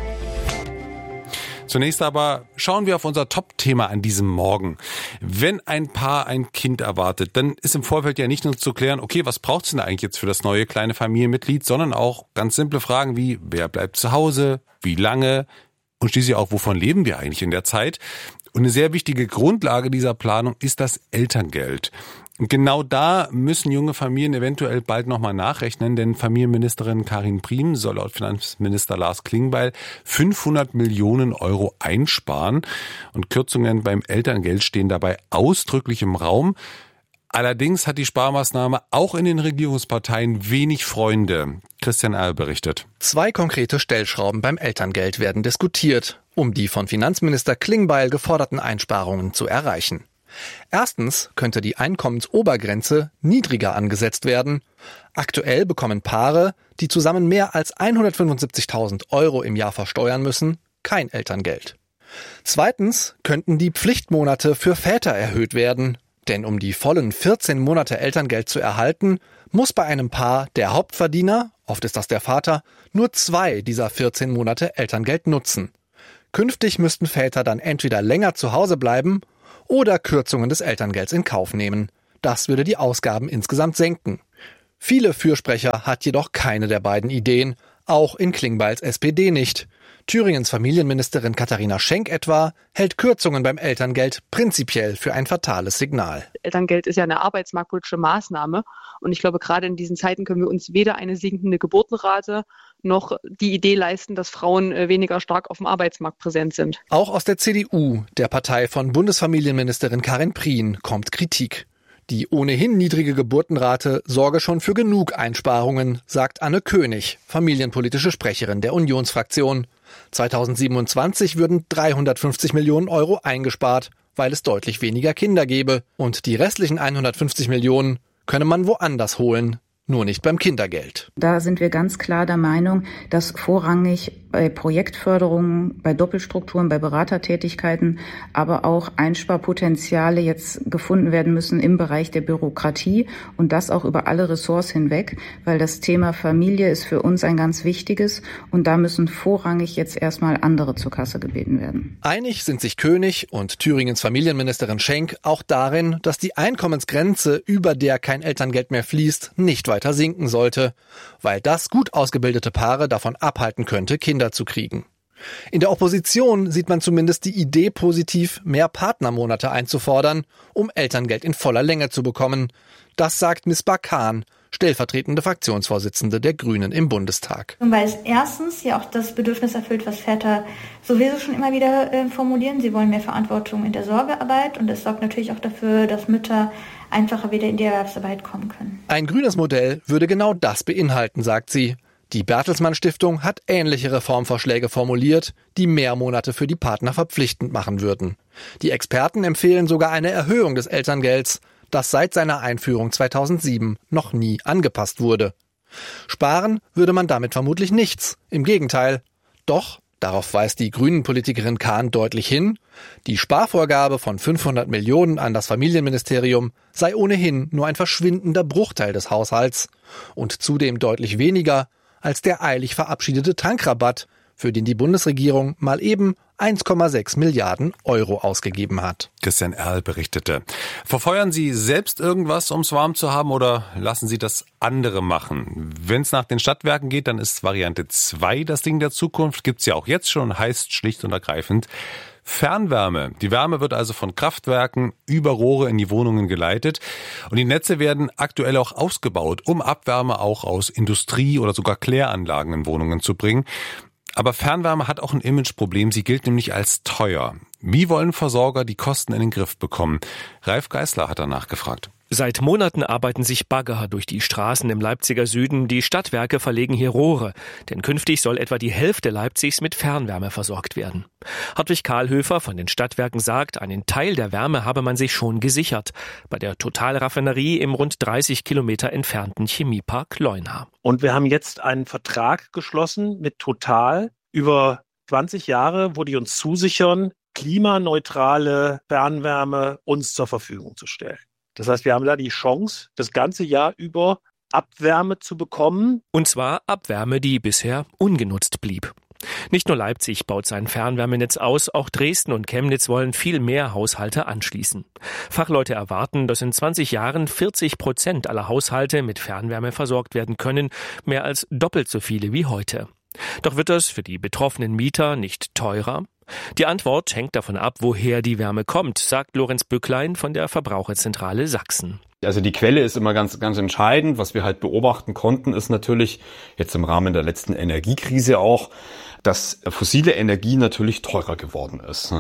Zunächst aber schauen wir auf unser Top-Thema an diesem Morgen. Wenn ein Paar ein Kind erwartet, dann ist im Vorfeld ja nicht nur zu klären, okay, was braucht es denn eigentlich jetzt für das neue kleine Familienmitglied, sondern auch ganz simple Fragen wie, wer bleibt zu Hause, wie lange und schließlich auch, wovon leben wir eigentlich in der Zeit? Und eine sehr wichtige Grundlage dieser Planung ist das Elterngeld. Und genau da müssen junge Familien eventuell bald nochmal nachrechnen, denn Familienministerin Karin Prien soll laut Finanzminister Lars Klingbeil fünfhundert Millionen Euro einsparen. Und Kürzungen beim Elterngeld stehen dabei ausdrücklich im Raum. Allerdings hat die Sparmaßnahme auch in den Regierungsparteien wenig Freunde. Christian Erl berichtet. Zwei konkrete Stellschrauben beim Elterngeld werden diskutiert, um die von Finanzminister Klingbeil geforderten Einsparungen zu erreichen. Erstens könnte die Einkommensobergrenze niedriger angesetzt werden. Aktuell bekommen Paare, die zusammen mehr als hundertfünfundsiebzigtausend Euro im Jahr versteuern müssen, kein Elterngeld. Zweitens könnten die Pflichtmonate für Väter erhöht werden. Denn um die vollen vierzehn Monate Elterngeld zu erhalten, muss bei einem Paar der Hauptverdiener, oft ist das der Vater, nur zwei dieser vierzehn Monate Elterngeld nutzen. Künftig müssten Väter dann entweder länger zu Hause bleiben oder Kürzungen des Elterngelds in Kauf nehmen. Das würde die Ausgaben insgesamt senken. Viele Fürsprecher hat jedoch keine der beiden Ideen, auch in Klingbeils S P D nicht. Thüringens Familienministerin Katharina Schenk etwa hält Kürzungen beim Elterngeld prinzipiell für ein fatales Signal. Elterngeld ist ja eine arbeitsmarktpolitische Maßnahme und ich glaube, gerade in diesen Zeiten können wir uns weder eine sinkende Geburtenrate noch die Idee leisten, dass Frauen weniger stark auf dem Arbeitsmarkt präsent sind. Auch aus der C D U, der Partei von Bundesfamilienministerin Karin Prien, kommt Kritik. Die ohnehin niedrige Geburtenrate sorge schon für genug Einsparungen, sagt Anne König, familienpolitische Sprecherin der Unionsfraktion. zweitausendsiebenundzwanzig würden dreihundertfünfzig Millionen Euro eingespart, weil es deutlich weniger Kinder gäbe. Und die restlichen hundertfünfzig Millionen könne man woanders holen. Nur nicht beim Kindergeld. Da sind wir ganz klar der Meinung, dass vorrangig bei Projektförderungen, bei Doppelstrukturen, bei Beratertätigkeiten, aber auch Einsparpotenziale jetzt gefunden werden müssen im Bereich der Bürokratie und das auch über alle Ressorts hinweg, weil das Thema Familie ist für uns ein ganz wichtiges und da müssen vorrangig jetzt erstmal andere zur Kasse gebeten werden. Einig sind sich König und Thüringens Familienministerin Schenk auch darin, dass die Einkommensgrenze, über der kein Elterngeld mehr fließt, nicht weiter sinken sollte, weil das gut ausgebildete Paare davon abhalten könnte, Kinder zu kriegen. In der Opposition sieht man zumindest die Idee positiv, mehr Partnermonate einzufordern, um Elterngeld in voller Länge zu bekommen. Das sagt Misbah Khan, stellvertretende Fraktionsvorsitzende der Grünen im Bundestag. Weil es erstens ja auch das Bedürfnis erfüllt, was Väter sowieso schon immer wieder äh, formulieren. Sie wollen mehr Verantwortung in der Sorgearbeit und es sorgt natürlich auch dafür, dass Mütter einfacher wieder in die Erwerbsarbeit kommen können. Ein grünes Modell würde genau das beinhalten, sagt sie. Die Bertelsmann Stiftung hat ähnliche Reformvorschläge formuliert, die mehr Monate für die Partner verpflichtend machen würden. Die Experten empfehlen sogar eine Erhöhung des Elterngelds, das seit seiner Einführung zweitausendsieben noch nie angepasst wurde. Sparen würde man damit vermutlich nichts, im Gegenteil. Doch, darauf weist die Grünen-Politikerin Kahn deutlich hin, die Sparvorgabe von fünfhundert Millionen an das Familienministerium sei ohnehin nur ein verschwindender Bruchteil des Haushalts und zudem deutlich weniger als der eilig verabschiedete Tankrabatt, für den die Bundesregierung mal eben eins Komma sechs Milliarden Euro ausgegeben hat. Christian Erl berichtete. Verfeuern Sie selbst irgendwas, um es warm zu haben, oder lassen Sie das andere machen? Wenn es nach den Stadtwerken geht, dann ist Variante zwei das Ding der Zukunft. Gibt's ja auch jetzt schon, heißt schlicht und ergreifend Fernwärme. Die Wärme wird also von Kraftwerken über Rohre in die Wohnungen geleitet und die Netze werden aktuell auch ausgebaut, um Abwärme auch aus Industrie- oder sogar Kläranlagen in Wohnungen zu bringen. Aber Fernwärme hat auch ein Imageproblem. Sie gilt nämlich als teuer. Wie wollen Versorger die Kosten in den Griff bekommen? Ralf Geißler hat danach gefragt. Seit Monaten arbeiten sich Bagger durch die Straßen im Leipziger Süden. Die Stadtwerke verlegen hier Rohre. Denn künftig soll etwa die Hälfte Leipzigs mit Fernwärme versorgt werden. Hartwig Kahlhöfer von den Stadtwerken sagt, einen Teil der Wärme habe man sich schon gesichert. Bei der Totalraffinerie im rund dreißig Kilometer entfernten Chemiepark Leuna. Und wir haben jetzt einen Vertrag geschlossen mit Total über zwanzig Jahre, wo die uns zusichern, klimaneutrale Fernwärme uns zur Verfügung zu stellen. Das heißt, wir haben da die Chance, das ganze Jahr über Abwärme zu bekommen. Und zwar Abwärme, die bisher ungenutzt blieb. Nicht nur Leipzig baut sein Fernwärmenetz aus, auch Dresden und Chemnitz wollen viel mehr Haushalte anschließen. Fachleute erwarten, dass in zwanzig Jahren vierzig Prozent aller Haushalte mit Fernwärme versorgt werden können, mehr als doppelt so viele wie heute. Doch wird das für die betroffenen Mieter nicht teurer? Die Antwort hängt davon ab, woher die Wärme kommt, sagt Lorenz Bücklein von der Verbraucherzentrale Sachsen. Also die Quelle ist immer ganz, ganz entscheidend. Was wir halt beobachten konnten, ist natürlich jetzt im Rahmen der letzten Energiekrise auch, dass fossile Energie natürlich teurer geworden ist.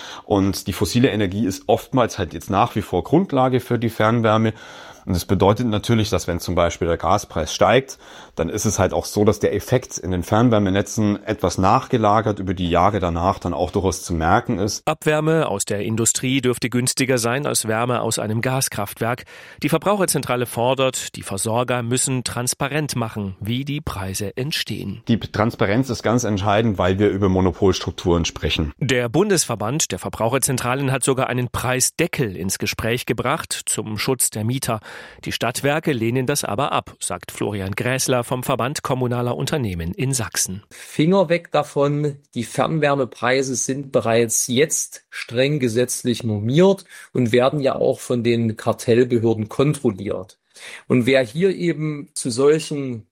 Und die fossile Energie ist oftmals halt jetzt nach wie vor Grundlage für die Fernwärme. Und das bedeutet natürlich, dass wenn zum Beispiel der Gaspreis steigt, dann ist es halt auch so, dass der Effekt in den Fernwärmenetzen etwas nachgelagert über die Jahre danach dann auch durchaus zu merken ist. Abwärme aus der Industrie dürfte günstiger sein als Wärme aus einem Gaskraftwerk. Die Verbraucherzentrale fordert, die Versorger müssen transparent machen, wie die Preise entstehen. Die Transparenz ist ganz entscheidend, weil wir über Monopolstrukturen sprechen. Der Bundesverband der Verbraucherzentralen hat sogar einen Preisdeckel ins Gespräch gebracht zum Schutz der Mieter. Die Stadtwerke lehnen das aber ab, sagt Florian Gräßler vom Verband kommunaler Unternehmen in Sachsen. Finger weg davon, die Fernwärmepreise sind bereits jetzt streng gesetzlich normiert und werden ja auch von den Kartellbehörden kontrolliert. Und wer hier eben zu solchen